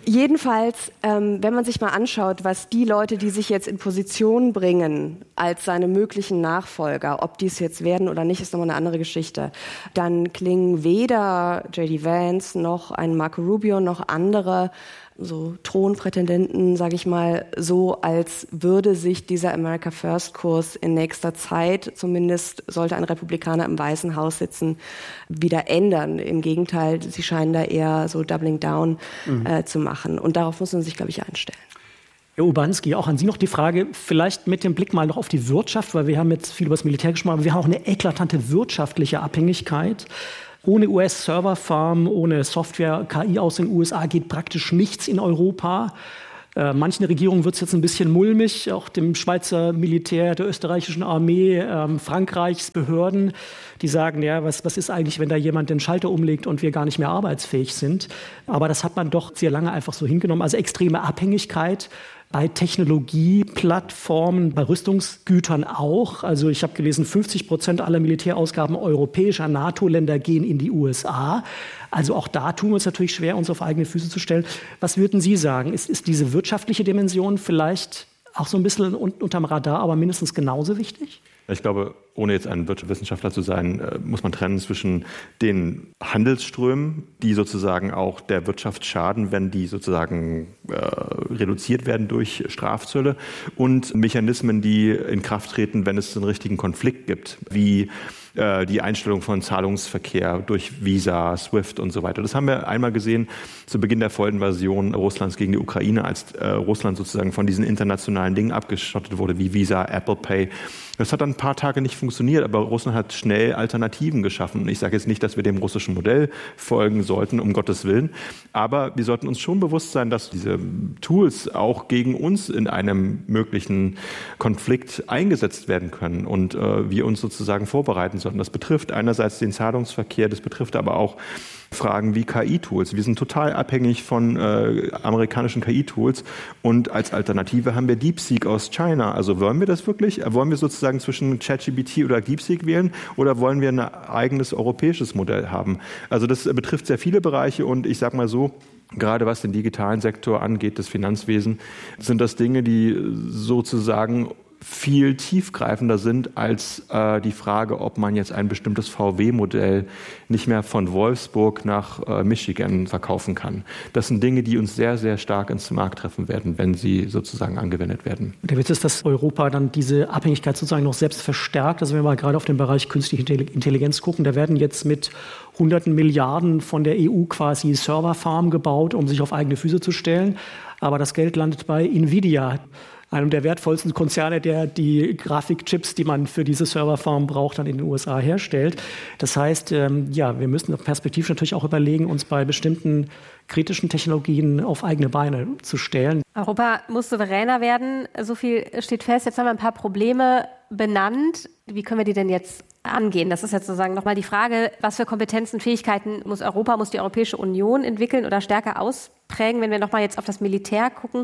Jedenfalls, ähm, wenn man sich mal anschaut, was die Leute, die sich jetzt in Position bringen als seine möglichen Nachfolger, ob die es jetzt werden oder nicht, ist nochmal eine andere Geschichte, dann klingen weder J D Vance noch ein Marco Rubio noch andere so Thronprätendenten, sage ich mal, so, als würde sich dieser America First Kurs in nächster Zeit, zumindest sollte ein Republikaner im Weißen Haus sitzen, wieder ändern. Im Gegenteil, sie scheinen da eher so Doubling Down mhm. äh, zu machen. Und darauf muss man sich, glaube ich, einstellen. Herr Urbanski, auch an Sie noch die Frage, vielleicht mit dem Blick mal noch auf die Wirtschaft, weil wir haben jetzt viel über das Militär gesprochen, aber wir haben auch eine eklatante wirtschaftliche Abhängigkeit. Ohne U S-Serverfarm, ohne Software, K I aus den U S A geht praktisch nichts in Europa. Äh, manchen Regierungen wird es jetzt ein bisschen mulmig, auch dem Schweizer Militär, der österreichischen Armee, ähm, Frankreichs Behörden, die sagen, ja, was, was ist eigentlich, wenn da jemand den Schalter umlegt und wir gar nicht mehr arbeitsfähig sind. Aber das hat man doch sehr lange einfach so hingenommen. Also extreme Abhängigkeit bei Technologieplattformen, bei Rüstungsgütern auch. Also ich habe gelesen, fünfzig Prozent aller Militärausgaben europäischer NATO-Länder gehen in die U S A. Also auch da tun wir uns natürlich schwer, uns auf eigene Füße zu stellen. Was würden Sie sagen? Ist, ist diese wirtschaftliche Dimension vielleicht auch so ein bisschen unterm Radar, aber mindestens genauso wichtig? Ich glaube, ohne jetzt ein Wirtschaftswissenschaftler zu sein, muss man trennen zwischen den Handelsströmen, die sozusagen auch der Wirtschaft schaden, wenn die sozusagen äh, reduziert werden durch Strafzölle, und Mechanismen, die in Kraft treten, wenn es einen richtigen Konflikt gibt, wie äh, die Einstellung von Zahlungsverkehr durch Visa, SWIFT und so weiter. Das haben wir einmal gesehen zu Beginn der Vollinvasion Russlands gegen die Ukraine, als äh, Russland sozusagen von diesen internationalen Dingen abgeschottet wurde, wie Visa, Apple Pay. Das hat dann ein paar Tage nicht funktioniert, aber Russland hat schnell Alternativen geschaffen. Und ich sage jetzt nicht, dass wir dem russischen Modell folgen sollten, um Gottes Willen. Aber wir sollten uns schon bewusst sein, dass diese Tools auch gegen uns in einem möglichen Konflikt eingesetzt werden können und äh, wir uns sozusagen vorbereiten sollten. Das betrifft einerseits den Zahlungsverkehr, das betrifft aber auch Fragen wie K I-Tools. Wir sind total abhängig von äh, amerikanischen K I-Tools, und als Alternative haben wir DeepSeek aus China. Also wollen wir das wirklich? Wollen wir sozusagen zwischen ChatGPT oder DeepSeek wählen, oder wollen wir ein eigenes europäisches Modell haben? Also das äh, betrifft sehr viele Bereiche, und ich sage mal so, gerade was den digitalen Sektor angeht, das Finanzwesen, sind das Dinge, die sozusagen viel tiefgreifender sind als äh, die Frage, ob man jetzt ein bestimmtes V W-Modell nicht mehr von Wolfsburg nach äh, Michigan verkaufen kann. Das sind Dinge, die uns sehr, sehr stark ins Markt treffen werden, wenn sie sozusagen angewendet werden. Der Witz ist, dass Europa dann diese Abhängigkeit sozusagen noch selbst verstärkt. Also wenn wir mal gerade auf den Bereich künstliche Intelligenz gucken, da werden jetzt mit hunderten Milliarden von der E U quasi Serverfarmen gebaut, um sich auf eigene Füße zu stellen. Aber das Geld landet bei Nvidia, einem der wertvollsten Konzerne, der die Grafikchips, die man für diese Serverfarm braucht, dann in den U S A herstellt. Das heißt, ähm, ja, wir müssen perspektivisch natürlich auch überlegen, uns bei bestimmten kritischen Technologien auf eigene Beine zu stellen. Europa muss souveräner werden, so viel steht fest. Jetzt haben wir ein paar Probleme benannt. Wie können wir die denn jetzt angehen? Das ist jetzt sozusagen nochmal die Frage, was für Kompetenzen, Fähigkeiten muss Europa, muss die Europäische Union entwickeln oder stärker ausprägen? Wenn wir nochmal jetzt auf das Militär gucken,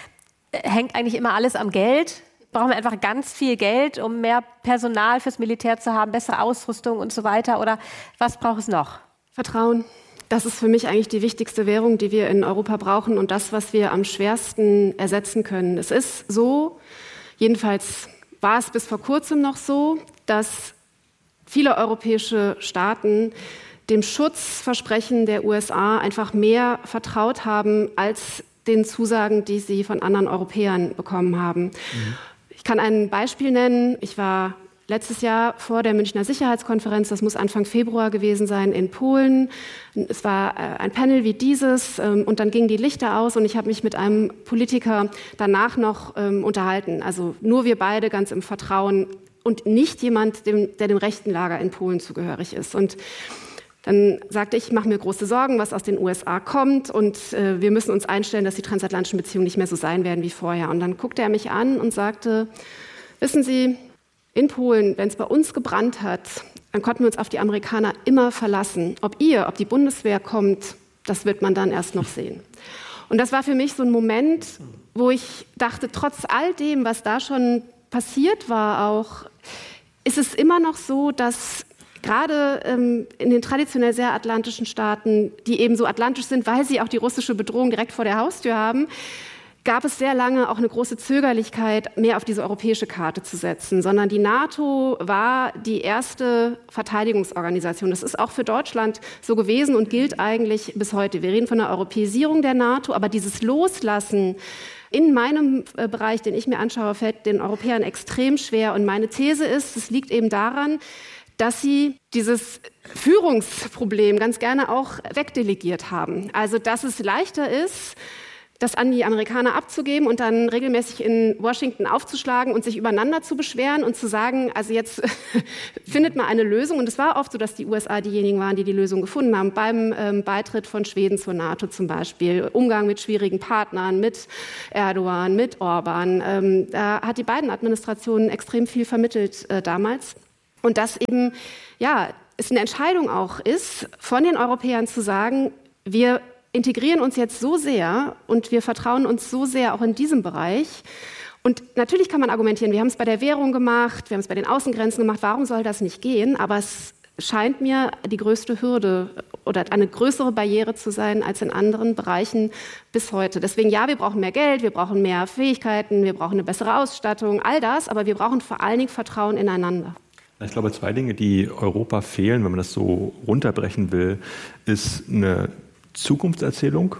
hängt eigentlich immer alles am Geld? Brauchen wir einfach ganz viel Geld, um mehr Personal fürs Militär zu haben, bessere Ausrüstung und so weiter? Oder was braucht es noch? Vertrauen. Das ist für mich eigentlich die wichtigste Währung, die wir in Europa brauchen, und das, was wir am schwersten ersetzen können. Es ist so, jedenfalls war es bis vor kurzem noch so, dass viele europäische Staaten dem Schutzversprechen der U S A einfach mehr vertraut haben als den Zusagen, die sie von anderen Europäern bekommen haben. Mhm. Ich kann ein Beispiel nennen. Ich war letztes Jahr vor der Münchner Sicherheitskonferenz, das muss Anfang Februar gewesen sein, in Polen. Es war ein Panel wie dieses, und dann gingen die Lichter aus, und ich habe mich mit einem Politiker danach noch ähm, unterhalten. Also nur wir beide ganz im Vertrauen und nicht jemand, dem, der dem rechten Lager in Polen zugehörig ist. Und dann sagte ich, ich mache mir große Sorgen, was aus den U S A kommt, und äh, wir müssen uns einstellen, dass die transatlantischen Beziehungen nicht mehr so sein werden wie vorher. Und dann guckte er mich an und sagte, wissen Sie, in Polen, wenn es bei uns gebrannt hat, dann konnten wir uns auf die Amerikaner immer verlassen. Ob ihr, ob die Bundeswehr kommt, das wird man dann erst noch sehen. Und das war für mich so ein Moment, wo ich dachte, trotz all dem, was da schon passiert war auch, ist es immer noch so, dass gerade ähm, in den traditionell sehr atlantischen Staaten, die eben so atlantisch sind, weil sie auch die russische Bedrohung direkt vor der Haustür haben, gab es sehr lange auch eine große Zögerlichkeit, mehr auf diese europäische Karte zu setzen, sondern die NATO war die erste Verteidigungsorganisation. Das ist auch für Deutschland so gewesen und gilt eigentlich bis heute. Wir reden von der Europäisierung der NATO, aber dieses Loslassen in meinem Bereich, den ich mir anschaue, fällt den Europäern extrem schwer. Und meine These ist, es liegt eben daran, dass sie dieses Führungsproblem ganz gerne auch wegdelegiert haben. Also, dass es leichter ist, das an die Amerikaner abzugeben und dann regelmäßig in Washington aufzuschlagen und sich übereinander zu beschweren und zu sagen, also jetzt findet mal eine Lösung. Und es war oft so, dass die U S A diejenigen waren, die die Lösung gefunden haben, beim ähm, Beitritt von Schweden zur NATO zum Beispiel, Umgang mit schwierigen Partnern, mit Erdogan, mit Orban. Ähm, da hat die Biden-Administration extrem viel vermittelt äh, damals. Und dass eben, ja, es eine Entscheidung auch ist, von den Europäern zu sagen, wir integrieren uns jetzt so sehr und wir vertrauen uns so sehr auch in diesem Bereich. Und natürlich kann man argumentieren, wir haben es bei der Währung gemacht, wir haben es bei den Außengrenzen gemacht, warum soll das nicht gehen? Aber es scheint mir die größte Hürde oder eine größere Barriere zu sein als in anderen Bereichen bis heute. Deswegen ja, wir brauchen mehr Geld, wir brauchen mehr Fähigkeiten, wir brauchen eine bessere Ausstattung, all das, aber wir brauchen vor allen Dingen Vertrauen ineinander. Ich glaube, zwei Dinge, die Europa fehlen, wenn man das so runterbrechen will, ist eine Zukunftserzählung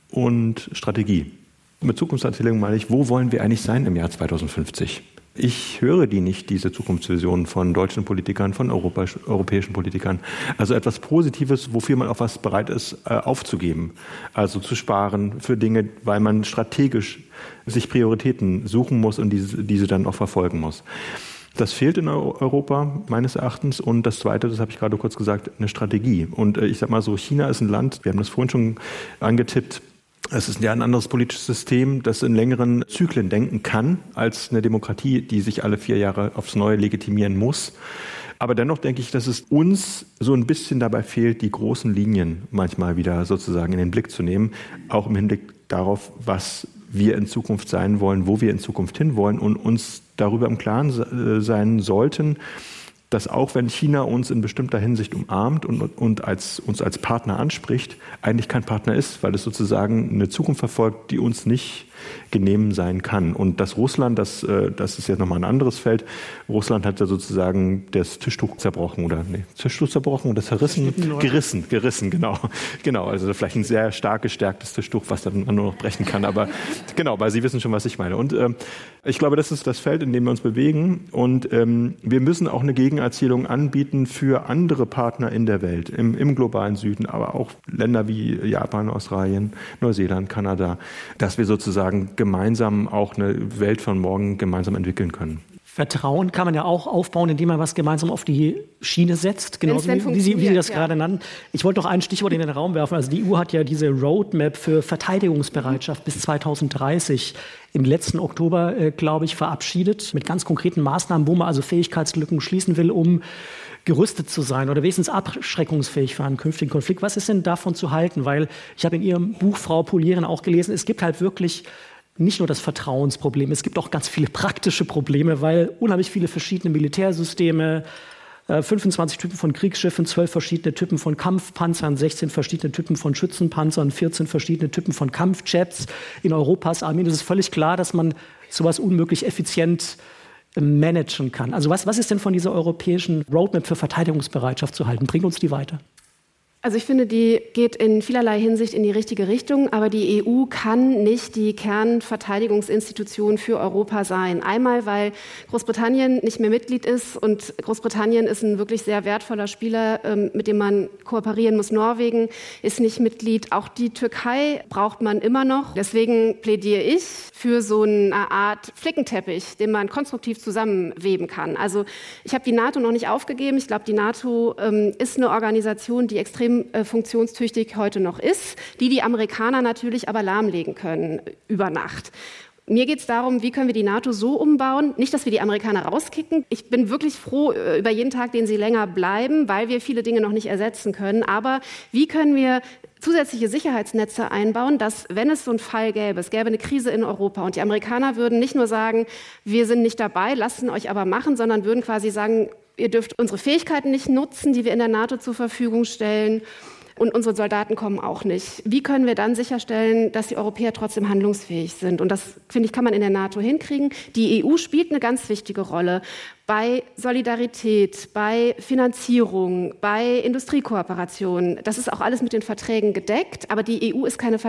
und Strategie. Mit Zukunftserzählung meine ich, wo wollen wir eigentlich sein im Jahr zweitausendfünfzig? Ich höre die nicht, diese Zukunftsvisionen von deutschen Politikern, von Europa, europäischen Politikern. Also etwas Positives, wofür man auch was bereit ist, äh, aufzugeben. Also zu sparen für Dinge, weil man strategisch sich Prioritäten suchen muss und diese, diese dann auch verfolgen muss. Das fehlt in Europa meines Erachtens. Und das Zweite, das habe ich gerade kurz gesagt, eine Strategie. Und ich sage mal so, China ist ein Land, wir haben das vorhin schon angetippt, es ist ja ein anderes politisches System, das in längeren Zyklen denken kann, als eine Demokratie, die sich alle vier Jahre aufs Neue legitimieren muss. Aber dennoch denke ich, dass es uns so ein bisschen dabei fehlt, die großen Linien manchmal wieder sozusagen in den Blick zu nehmen, auch im Hinblick darauf, was wir in Zukunft sein wollen, wo wir in Zukunft hinwollen und uns darüber im Klaren sein sollten, dass auch wenn China uns in bestimmter Hinsicht umarmt und, und als, uns als Partner anspricht, eigentlich kein Partner ist, weil es sozusagen eine Zukunft verfolgt, die uns nicht genehm sein kann. Und dass Russland, das, das ist jetzt nochmal ein anderes Feld, Russland hat ja sozusagen das Tischtuch zerbrochen oder nee, Tischtuch zerbrochen oder zerrissen, gerissen, gerissen, genau. Genau, also vielleicht ein sehr stark gestärktes Tischtuch, was dann nur noch brechen kann, aber genau, weil Sie wissen schon, was ich meine. Und ähm, ich glaube, das ist das Feld, in dem wir uns bewegen und ähm, wir müssen auch eine Gegenerzählung anbieten für andere Partner in der Welt, im, im globalen Süden, aber auch Länder wie Japan, Australien, Neuseeland, Kanada, dass wir sozusagen gemeinsam auch eine Welt von morgen gemeinsam entwickeln können. Vertrauen kann man ja auch aufbauen, indem man was gemeinsam auf die Schiene setzt, genauso wie, wie, Sie, wie Sie das ja. gerade nannten. Ich wollte noch ein Stichwort in den Raum werfen. Also die E U hat ja diese Roadmap für Verteidigungsbereitschaft bis zweitausenddreißig im letzten Oktober, äh, glaube ich, verabschiedet, mit ganz konkreten Maßnahmen, wo man also Fähigkeitslücken schließen will, um gerüstet zu sein oder wenigstens abschreckungsfähig für einen künftigen Konflikt. Was ist denn davon zu halten? Weil ich habe in Ihrem Buch, Frau Polieren, auch gelesen, es gibt halt wirklich nicht nur das Vertrauensproblem, es gibt auch ganz viele praktische Probleme, weil unheimlich viele verschiedene Militärsysteme, fünfundzwanzig Typen von Kriegsschiffen, zwölf verschiedene Typen von Kampfpanzern, sechzehn verschiedene Typen von Schützenpanzern, vierzehn verschiedene Typen von Kampfjets in Europas Armeen. Es ist völlig klar, dass man sowas unmöglich effizient managen kann. Also was, was ist denn von dieser europäischen Roadmap für Verteidigungsbereitschaft zu halten? Bringt uns die weiter? Also ich finde, die geht in vielerlei Hinsicht in die richtige Richtung, aber die E U kann nicht die Kernverteidigungsinstitution für Europa sein. Einmal, weil Großbritannien nicht mehr Mitglied ist und Großbritannien ist ein wirklich sehr wertvoller Spieler, mit dem man kooperieren muss. Norwegen ist nicht Mitglied, auch die Türkei braucht man immer noch. Deswegen plädiere ich für so eine Art Flickenteppich, den man konstruktiv zusammenweben kann. Also ich habe die NATO noch nicht aufgegeben. Ich glaube, die NATO ähm, ist eine Organisation, die extrem äh, funktionstüchtig heute noch ist, die die Amerikaner natürlich aber lahmlegen können über Nacht. Mir geht es darum, wie können wir die NATO so umbauen, nicht, dass wir die Amerikaner rauskicken. Ich bin wirklich froh über jeden Tag, den sie länger bleiben, weil wir viele Dinge noch nicht ersetzen können. Aber wie können wir zusätzliche Sicherheitsnetze einbauen, dass, wenn es so einen Fall gäbe, es gäbe eine Krise in Europa und die Amerikaner würden nicht nur sagen, wir sind nicht dabei, lassen euch aber machen, sondern würden quasi sagen, ihr dürft unsere Fähigkeiten nicht nutzen, die wir in der NATO zur Verfügung stellen. Und unsere Soldaten kommen auch nicht. Wie können wir dann sicherstellen, dass die Europäer trotzdem handlungsfähig sind? Und das, finde ich, kann man in der NATO hinkriegen. Die E U spielt eine ganz wichtige Rolle bei Solidarität, bei Finanzierung, bei Industriekooperation. Das ist auch alles mit den Verträgen gedeckt. Aber die E U ist keine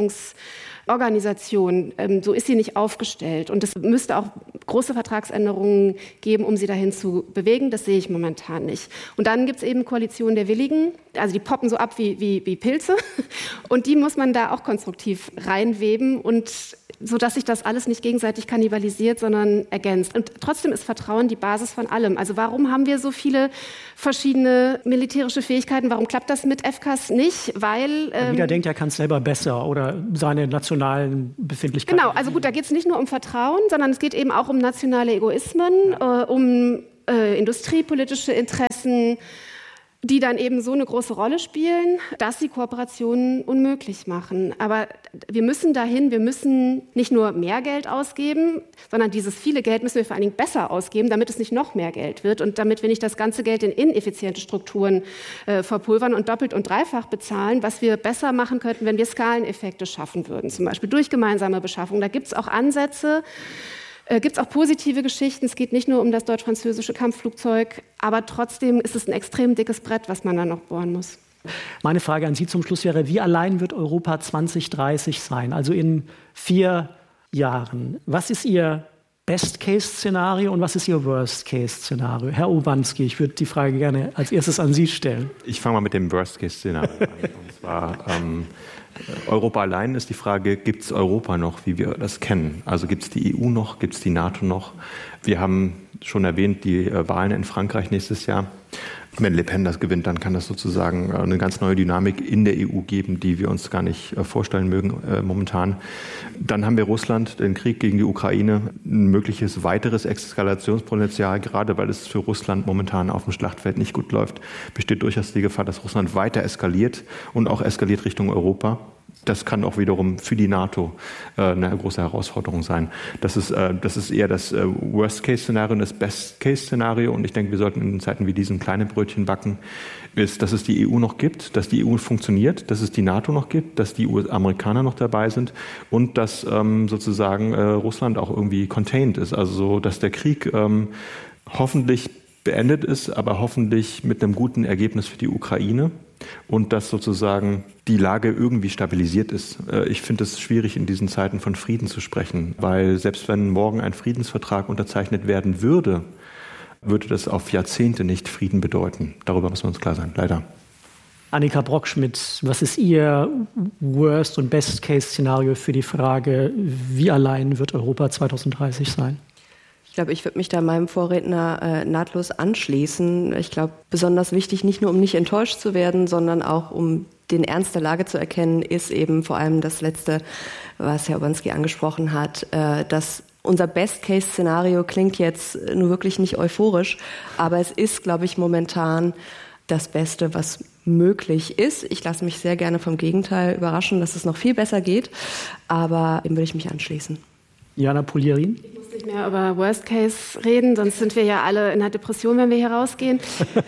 Verteidigungsorganisation. So ist sie nicht aufgestellt. Und es müsste auch große Vertragsänderungen geben, um sie dahin zu bewegen. Das sehe ich momentan nicht. Und dann gibt es eben Koalitionen der Willigen. Also die poppen so ab wie, wie, wie Pilze. Und die muss man da auch konstruktiv reinweben, und so dass sich das alles nicht gegenseitig kannibalisiert, sondern ergänzt. Und trotzdem ist Vertrauen die Basis von allem. Also warum haben wir so viele verschiedene militärische Fähigkeiten? Warum klappt das mit F C A S nicht? Weil ähm, jeder denkt, er kann es selber besser oder seine nationalen Befindlichkeiten. Genau, also gut, da geht es nicht nur um Vertrauen, sondern es geht eben auch um nationale Egoismen, ja. äh, um äh, industriepolitische Interessen, die dann eben so eine große Rolle spielen, dass sie Kooperationen unmöglich machen. Aber wir müssen dahin, wir müssen nicht nur mehr Geld ausgeben, sondern dieses viele Geld müssen wir vor allen Dingen besser ausgeben, damit es nicht noch mehr Geld wird und damit wir nicht das ganze Geld in ineffiziente Strukturen äh, verpulvern und doppelt und dreifach bezahlen, was wir besser machen könnten, wenn wir Skaleneffekte schaffen würden, zum Beispiel durch gemeinsame Beschaffung. Da gibt es auch Ansätze. Äh, gibt es auch positive Geschichten. Es geht nicht nur um das deutsch-französische Kampfflugzeug, aber trotzdem ist es ein extrem dickes Brett, was man da noch bohren muss. Meine Frage an Sie zum Schluss wäre, wie allein wird Europa zwanzig dreißig sein, also in vier Jahren? Was ist Ihr Best-Case-Szenario und was ist Ihr Worst-Case-Szenario? Herr Urbanski, ich würde die Frage gerne als erstes an Sie stellen. Ich fange mal mit dem Worst-Case-Szenario an. Und zwar, ähm, Europa allein ist die Frage, gibt es Europa noch, wie wir das kennen? Also gibt es die E U noch, gibt es die NATO noch? Wir haben schon erwähnt, die äh, Wahlen in Frankreich nächstes Jahr. Wenn Le Pen das gewinnt, dann kann das sozusagen äh, eine ganz neue Dynamik in der E U geben, die wir uns gar nicht äh, vorstellen mögen äh, momentan. Dann haben wir Russland, den Krieg gegen die Ukraine, ein mögliches weiteres Eskalationspotenzial, gerade weil es für Russland momentan auf dem Schlachtfeld nicht gut läuft, besteht durchaus die Gefahr, dass Russland weiter eskaliert und auch eskaliert Richtung Europa. Das kann auch wiederum für die NATO äh, eine große Herausforderung sein. Das ist, äh, das ist eher das äh, Worst-Case-Szenario und das Best-Case-Szenario. Und ich denke, wir sollten in Zeiten wie diesen kleine Brötchen backen, ist, dass es die E U noch gibt, dass die E U funktioniert, dass es die NATO noch gibt, dass die Amerikaner noch dabei sind und dass ähm, sozusagen äh, Russland auch irgendwie contained ist. Also so, dass der Krieg ähm, hoffentlich beendet ist, aber hoffentlich mit einem guten Ergebnis für die Ukraine. Und dass sozusagen die Lage irgendwie stabilisiert ist. Ich finde es schwierig, in diesen Zeiten von Frieden zu sprechen, weil selbst wenn morgen ein Friedensvertrag unterzeichnet werden würde, würde das auf Jahrzehnte nicht Frieden bedeuten. Darüber muss man uns klar sein, leider. Annika Brockschmidt, was ist Ihr Worst- und Best-Case-Szenario für die Frage, wie allein wird Europa zwanzig dreißig sein? Ich glaube, ich würde mich da meinem Vorredner äh, nahtlos anschließen. Ich glaube, besonders wichtig, nicht nur um nicht enttäuscht zu werden, sondern auch um den Ernst der Lage zu erkennen, ist eben vor allem das Letzte, was Herr Urbanski angesprochen hat, äh, dass unser Best-Case-Szenario klingt jetzt nur wirklich nicht euphorisch, aber es ist, glaube ich, momentan das Beste, was möglich ist. Ich lasse mich sehr gerne vom Gegenteil überraschen, dass es noch viel besser geht, aber dem würde ich mich anschließen. Jana Polierin? Ich muss nicht mehr über Worst Case reden, sonst sind wir ja alle in einer Depression, wenn wir hier rausgehen.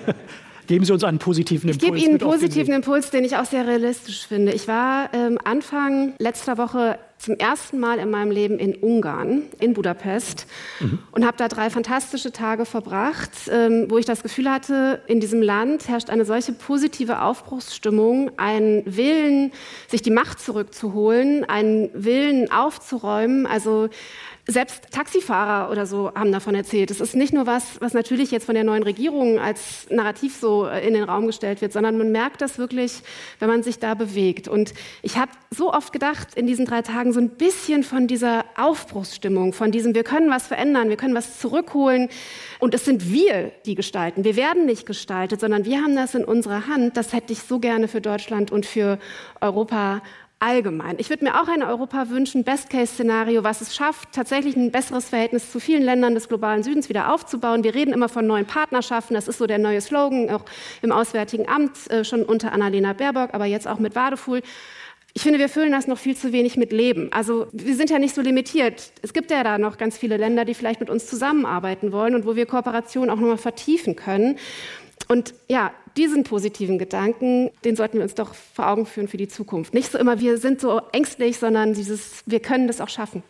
Geben Sie uns einen positiven Impuls. Ich gebe Ihnen einen positiven Impuls, den ich auch sehr realistisch finde. Ich war ähm, Anfang letzter Woche zum ersten Mal in meinem Leben in Ungarn, in Budapest, mhm. und habe da drei fantastische Tage verbracht, ähm, wo ich das Gefühl hatte, in diesem Land herrscht eine solche positive Aufbruchsstimmung, ein Willen, sich die Macht zurückzuholen, ein Willen aufzuräumen. Also selbst Taxifahrer oder so haben davon erzählt. Es ist nicht nur was, was natürlich jetzt von der neuen Regierung als Narrativ so in den Raum gestellt wird, sondern man merkt das wirklich, wenn man sich da bewegt. Und ich habe so oft gedacht in diesen drei Tagen, so ein bisschen von dieser Aufbruchsstimmung, von diesem, wir können was verändern, wir können was zurückholen. Und es sind wir, die gestalten. Wir werden nicht gestaltet, sondern wir haben das in unserer Hand. Das hätte ich so gerne für Deutschland und für Europa allgemein. Ich würde mir auch ein Europa wünschen, Best-Case-Szenario, was es schafft, tatsächlich ein besseres Verhältnis zu vielen Ländern des globalen Südens wieder aufzubauen. Wir reden immer von neuen Partnerschaften, das ist so der neue Slogan, auch im Auswärtigen Amt, äh, schon unter Annalena Baerbock, aber jetzt auch mit Wadefuhl. Ich finde, wir füllen das noch viel zu wenig mit Leben. Also wir sind ja nicht so limitiert. Es gibt ja da noch ganz viele Länder, die vielleicht mit uns zusammenarbeiten wollen und wo wir Kooperation auch nochmal vertiefen können. Und ja, diesen positiven Gedanken, den sollten wir uns doch vor Augen führen für die Zukunft. Nicht so immer, wir sind so ängstlich, sondern dieses, wir können das auch schaffen.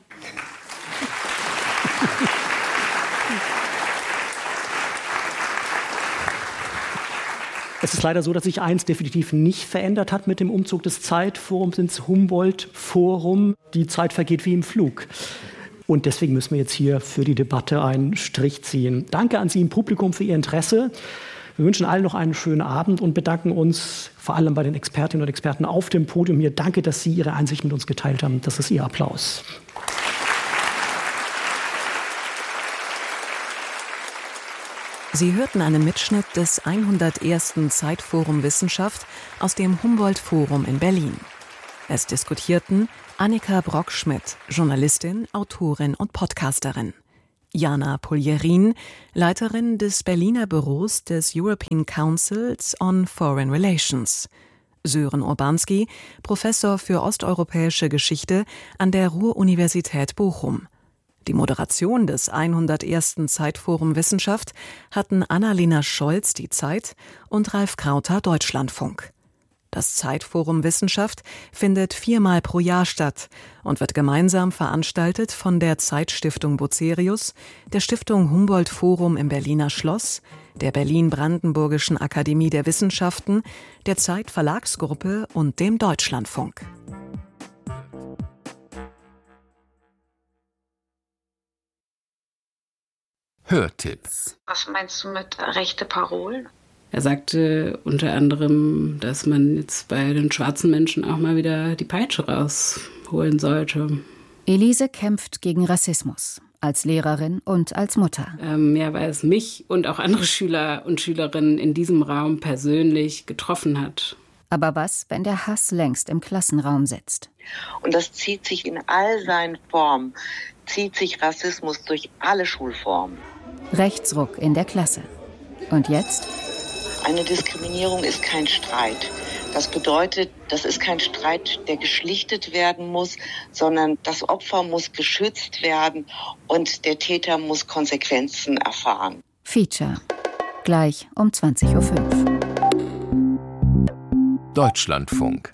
Es ist leider so, dass sich eins definitiv nicht verändert hat mit dem Umzug des Zeitforums ins Humboldt-Forum. Die Zeit vergeht wie im Flug. Und deswegen müssen wir jetzt hier für die Debatte einen Strich ziehen. Danke an Sie im Publikum für Ihr Interesse. Wir wünschen allen noch einen schönen Abend und bedanken uns vor allem bei den Expertinnen und Experten auf dem Podium hier. Danke, dass Sie Ihre Einsicht mit uns geteilt haben. Das ist Ihr Applaus. Sie hörten einen Mitschnitt des hundertersten Zeitforum Wissenschaft aus dem Humboldt-Forum in Berlin. Es diskutierten Annika Brockschmidt, Journalistin, Autorin und Podcasterin, Jana Poljerin, Leiterin des Berliner Büros des European Councils on Foreign Relations, Sören Urbanski, Professor für osteuropäische Geschichte an der Ruhr-Universität Bochum. Die Moderation des hundertersten Zeitforum Wissenschaft hatten Annalena Scholz, die Zeit, und Ralf Krauter, Deutschlandfunk. Das Zeitforum Wissenschaft findet viermal pro Jahr statt und wird gemeinsam veranstaltet von der Zeitstiftung Bucerius, der Stiftung Humboldt Forum im Berliner Schloss, der Berlin-Brandenburgischen Akademie der Wissenschaften, der Zeit Verlagsgruppe und dem Deutschlandfunk. Hörtipps. Was meinst du mit rechte Parolen? Er sagte unter anderem, dass man jetzt bei den schwarzen Menschen auch mal wieder die Peitsche rausholen sollte. Elise kämpft gegen Rassismus, als Lehrerin und als Mutter. Ähm, ja, weil es mich und auch andere Schüler und Schülerinnen in diesem Raum persönlich getroffen hat. Aber was, wenn der Hass längst im Klassenraum sitzt? Und das zieht sich in all seinen Formen, zieht sich Rassismus durch alle Schulformen. Rechtsruck in der Klasse. Und jetzt? Eine Diskriminierung ist kein Streit. Das bedeutet, das ist kein Streit, der geschlichtet werden muss, sondern das Opfer muss geschützt werden und der Täter muss Konsequenzen erfahren. Feature. Gleich um zwanzig Uhr fünf. Deutschlandfunk.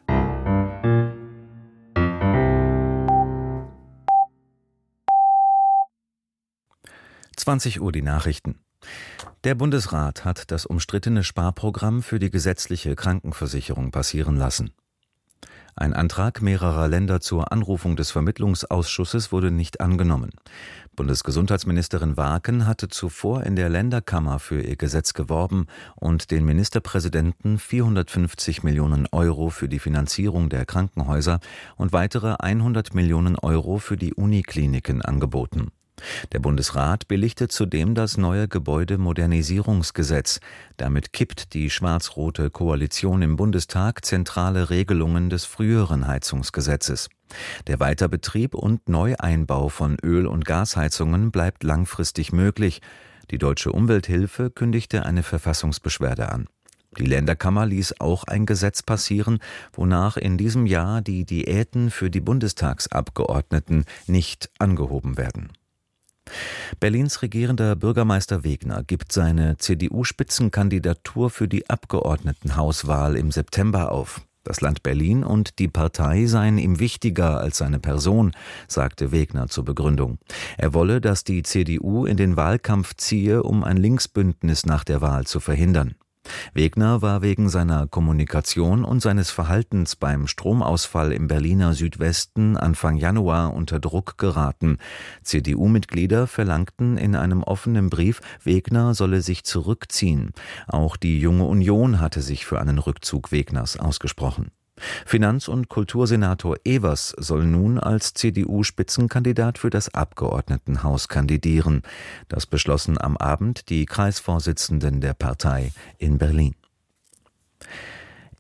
zwanzig Uhr die Nachrichten. Der Bundesrat hat das umstrittene Sparprogramm für die gesetzliche Krankenversicherung passieren lassen. Ein Antrag mehrerer Länder zur Anrufung des Vermittlungsausschusses wurde nicht angenommen. Bundesgesundheitsministerin Waaken hatte zuvor in der Länderkammer für ihr Gesetz geworben und den Ministerpräsidenten vierhundertfünfzig Millionen Euro für die Finanzierung der Krankenhäuser und weitere hundert Millionen Euro für die Unikliniken angeboten. Der Bundesrat billigte zudem das neue Gebäudemodernisierungsgesetz. Damit kippt die schwarz-rote Koalition im Bundestag zentrale Regelungen des früheren Heizungsgesetzes. Der Weiterbetrieb und Neueinbau von Öl- und Gasheizungen bleibt langfristig möglich. Die Deutsche Umwelthilfe kündigte eine Verfassungsbeschwerde an. Die Länderkammer ließ auch ein Gesetz passieren, wonach in diesem Jahr die Diäten für die Bundestagsabgeordneten nicht angehoben werden. Berlins regierender Bürgermeister Wegner gibt seine C D U-Spitzenkandidatur für die Abgeordnetenhauswahl im September auf. Das Land Berlin und die Partei seien ihm wichtiger als seine Person, sagte Wegner zur Begründung. Er wolle, dass die C D U in den Wahlkampf ziehe, um ein Linksbündnis nach der Wahl zu verhindern. Wegner war wegen seiner Kommunikation und seines Verhaltens beim Stromausfall im Berliner Südwesten Anfang Januar unter Druck geraten. C D U-Mitglieder verlangten in einem offenen Brief, Wegner solle sich zurückziehen. Auch die Junge Union hatte sich für einen Rückzug Wegners ausgesprochen. Finanz- und Kultursenator Evers soll nun als C D U-Spitzenkandidat für das Abgeordnetenhaus kandidieren. Das beschlossen am Abend die Kreisvorsitzenden der Partei in Berlin.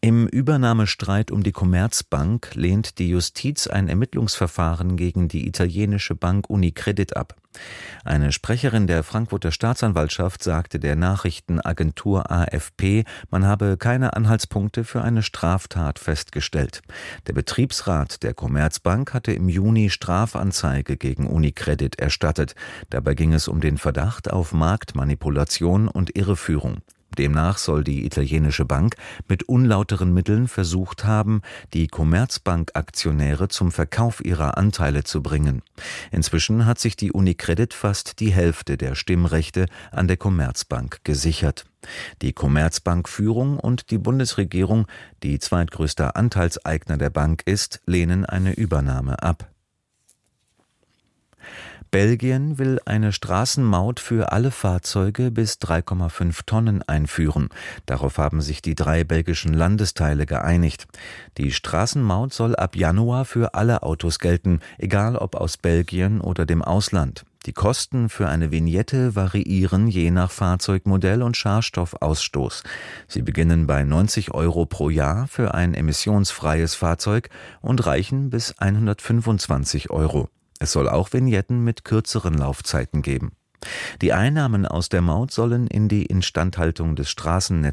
Im Übernahmestreit um die Commerzbank lehnt die Justiz ein Ermittlungsverfahren gegen die italienische Bank Unicredit ab. Eine Sprecherin der Frankfurter Staatsanwaltschaft sagte der Nachrichtenagentur A F P, man habe keine Anhaltspunkte für eine Straftat festgestellt. Der Betriebsrat der Commerzbank hatte im Juni Strafanzeige gegen Unicredit erstattet. Dabei ging es um den Verdacht auf Marktmanipulation und Irreführung. Demnach soll die italienische Bank mit unlauteren Mitteln versucht haben, die Commerzbank-Aktionäre zum Verkauf ihrer Anteile zu bringen. Inzwischen hat sich die Unicredit fast die Hälfte der Stimmrechte an der Commerzbank gesichert. Die Commerzbank-Führung und die Bundesregierung, die zweitgrößter Anteilseigner der Bank ist, lehnen eine Übernahme ab. Belgien will eine Straßenmaut für alle Fahrzeuge bis drei Komma fünf Tonnen einführen. Darauf haben sich die drei belgischen Landesteile geeinigt. Die Straßenmaut soll ab Januar für alle Autos gelten, egal ob aus Belgien oder dem Ausland. Die Kosten für eine Vignette variieren je nach Fahrzeugmodell und Schadstoffausstoß. Sie beginnen bei neunzig Euro pro Jahr für ein emissionsfreies Fahrzeug und reichen bis hundertfünfundzwanzig Euro. Es soll auch Vignetten mit kürzeren Laufzeiten geben. Die Einnahmen aus der Maut sollen in die Instandhaltung des Straßennetzes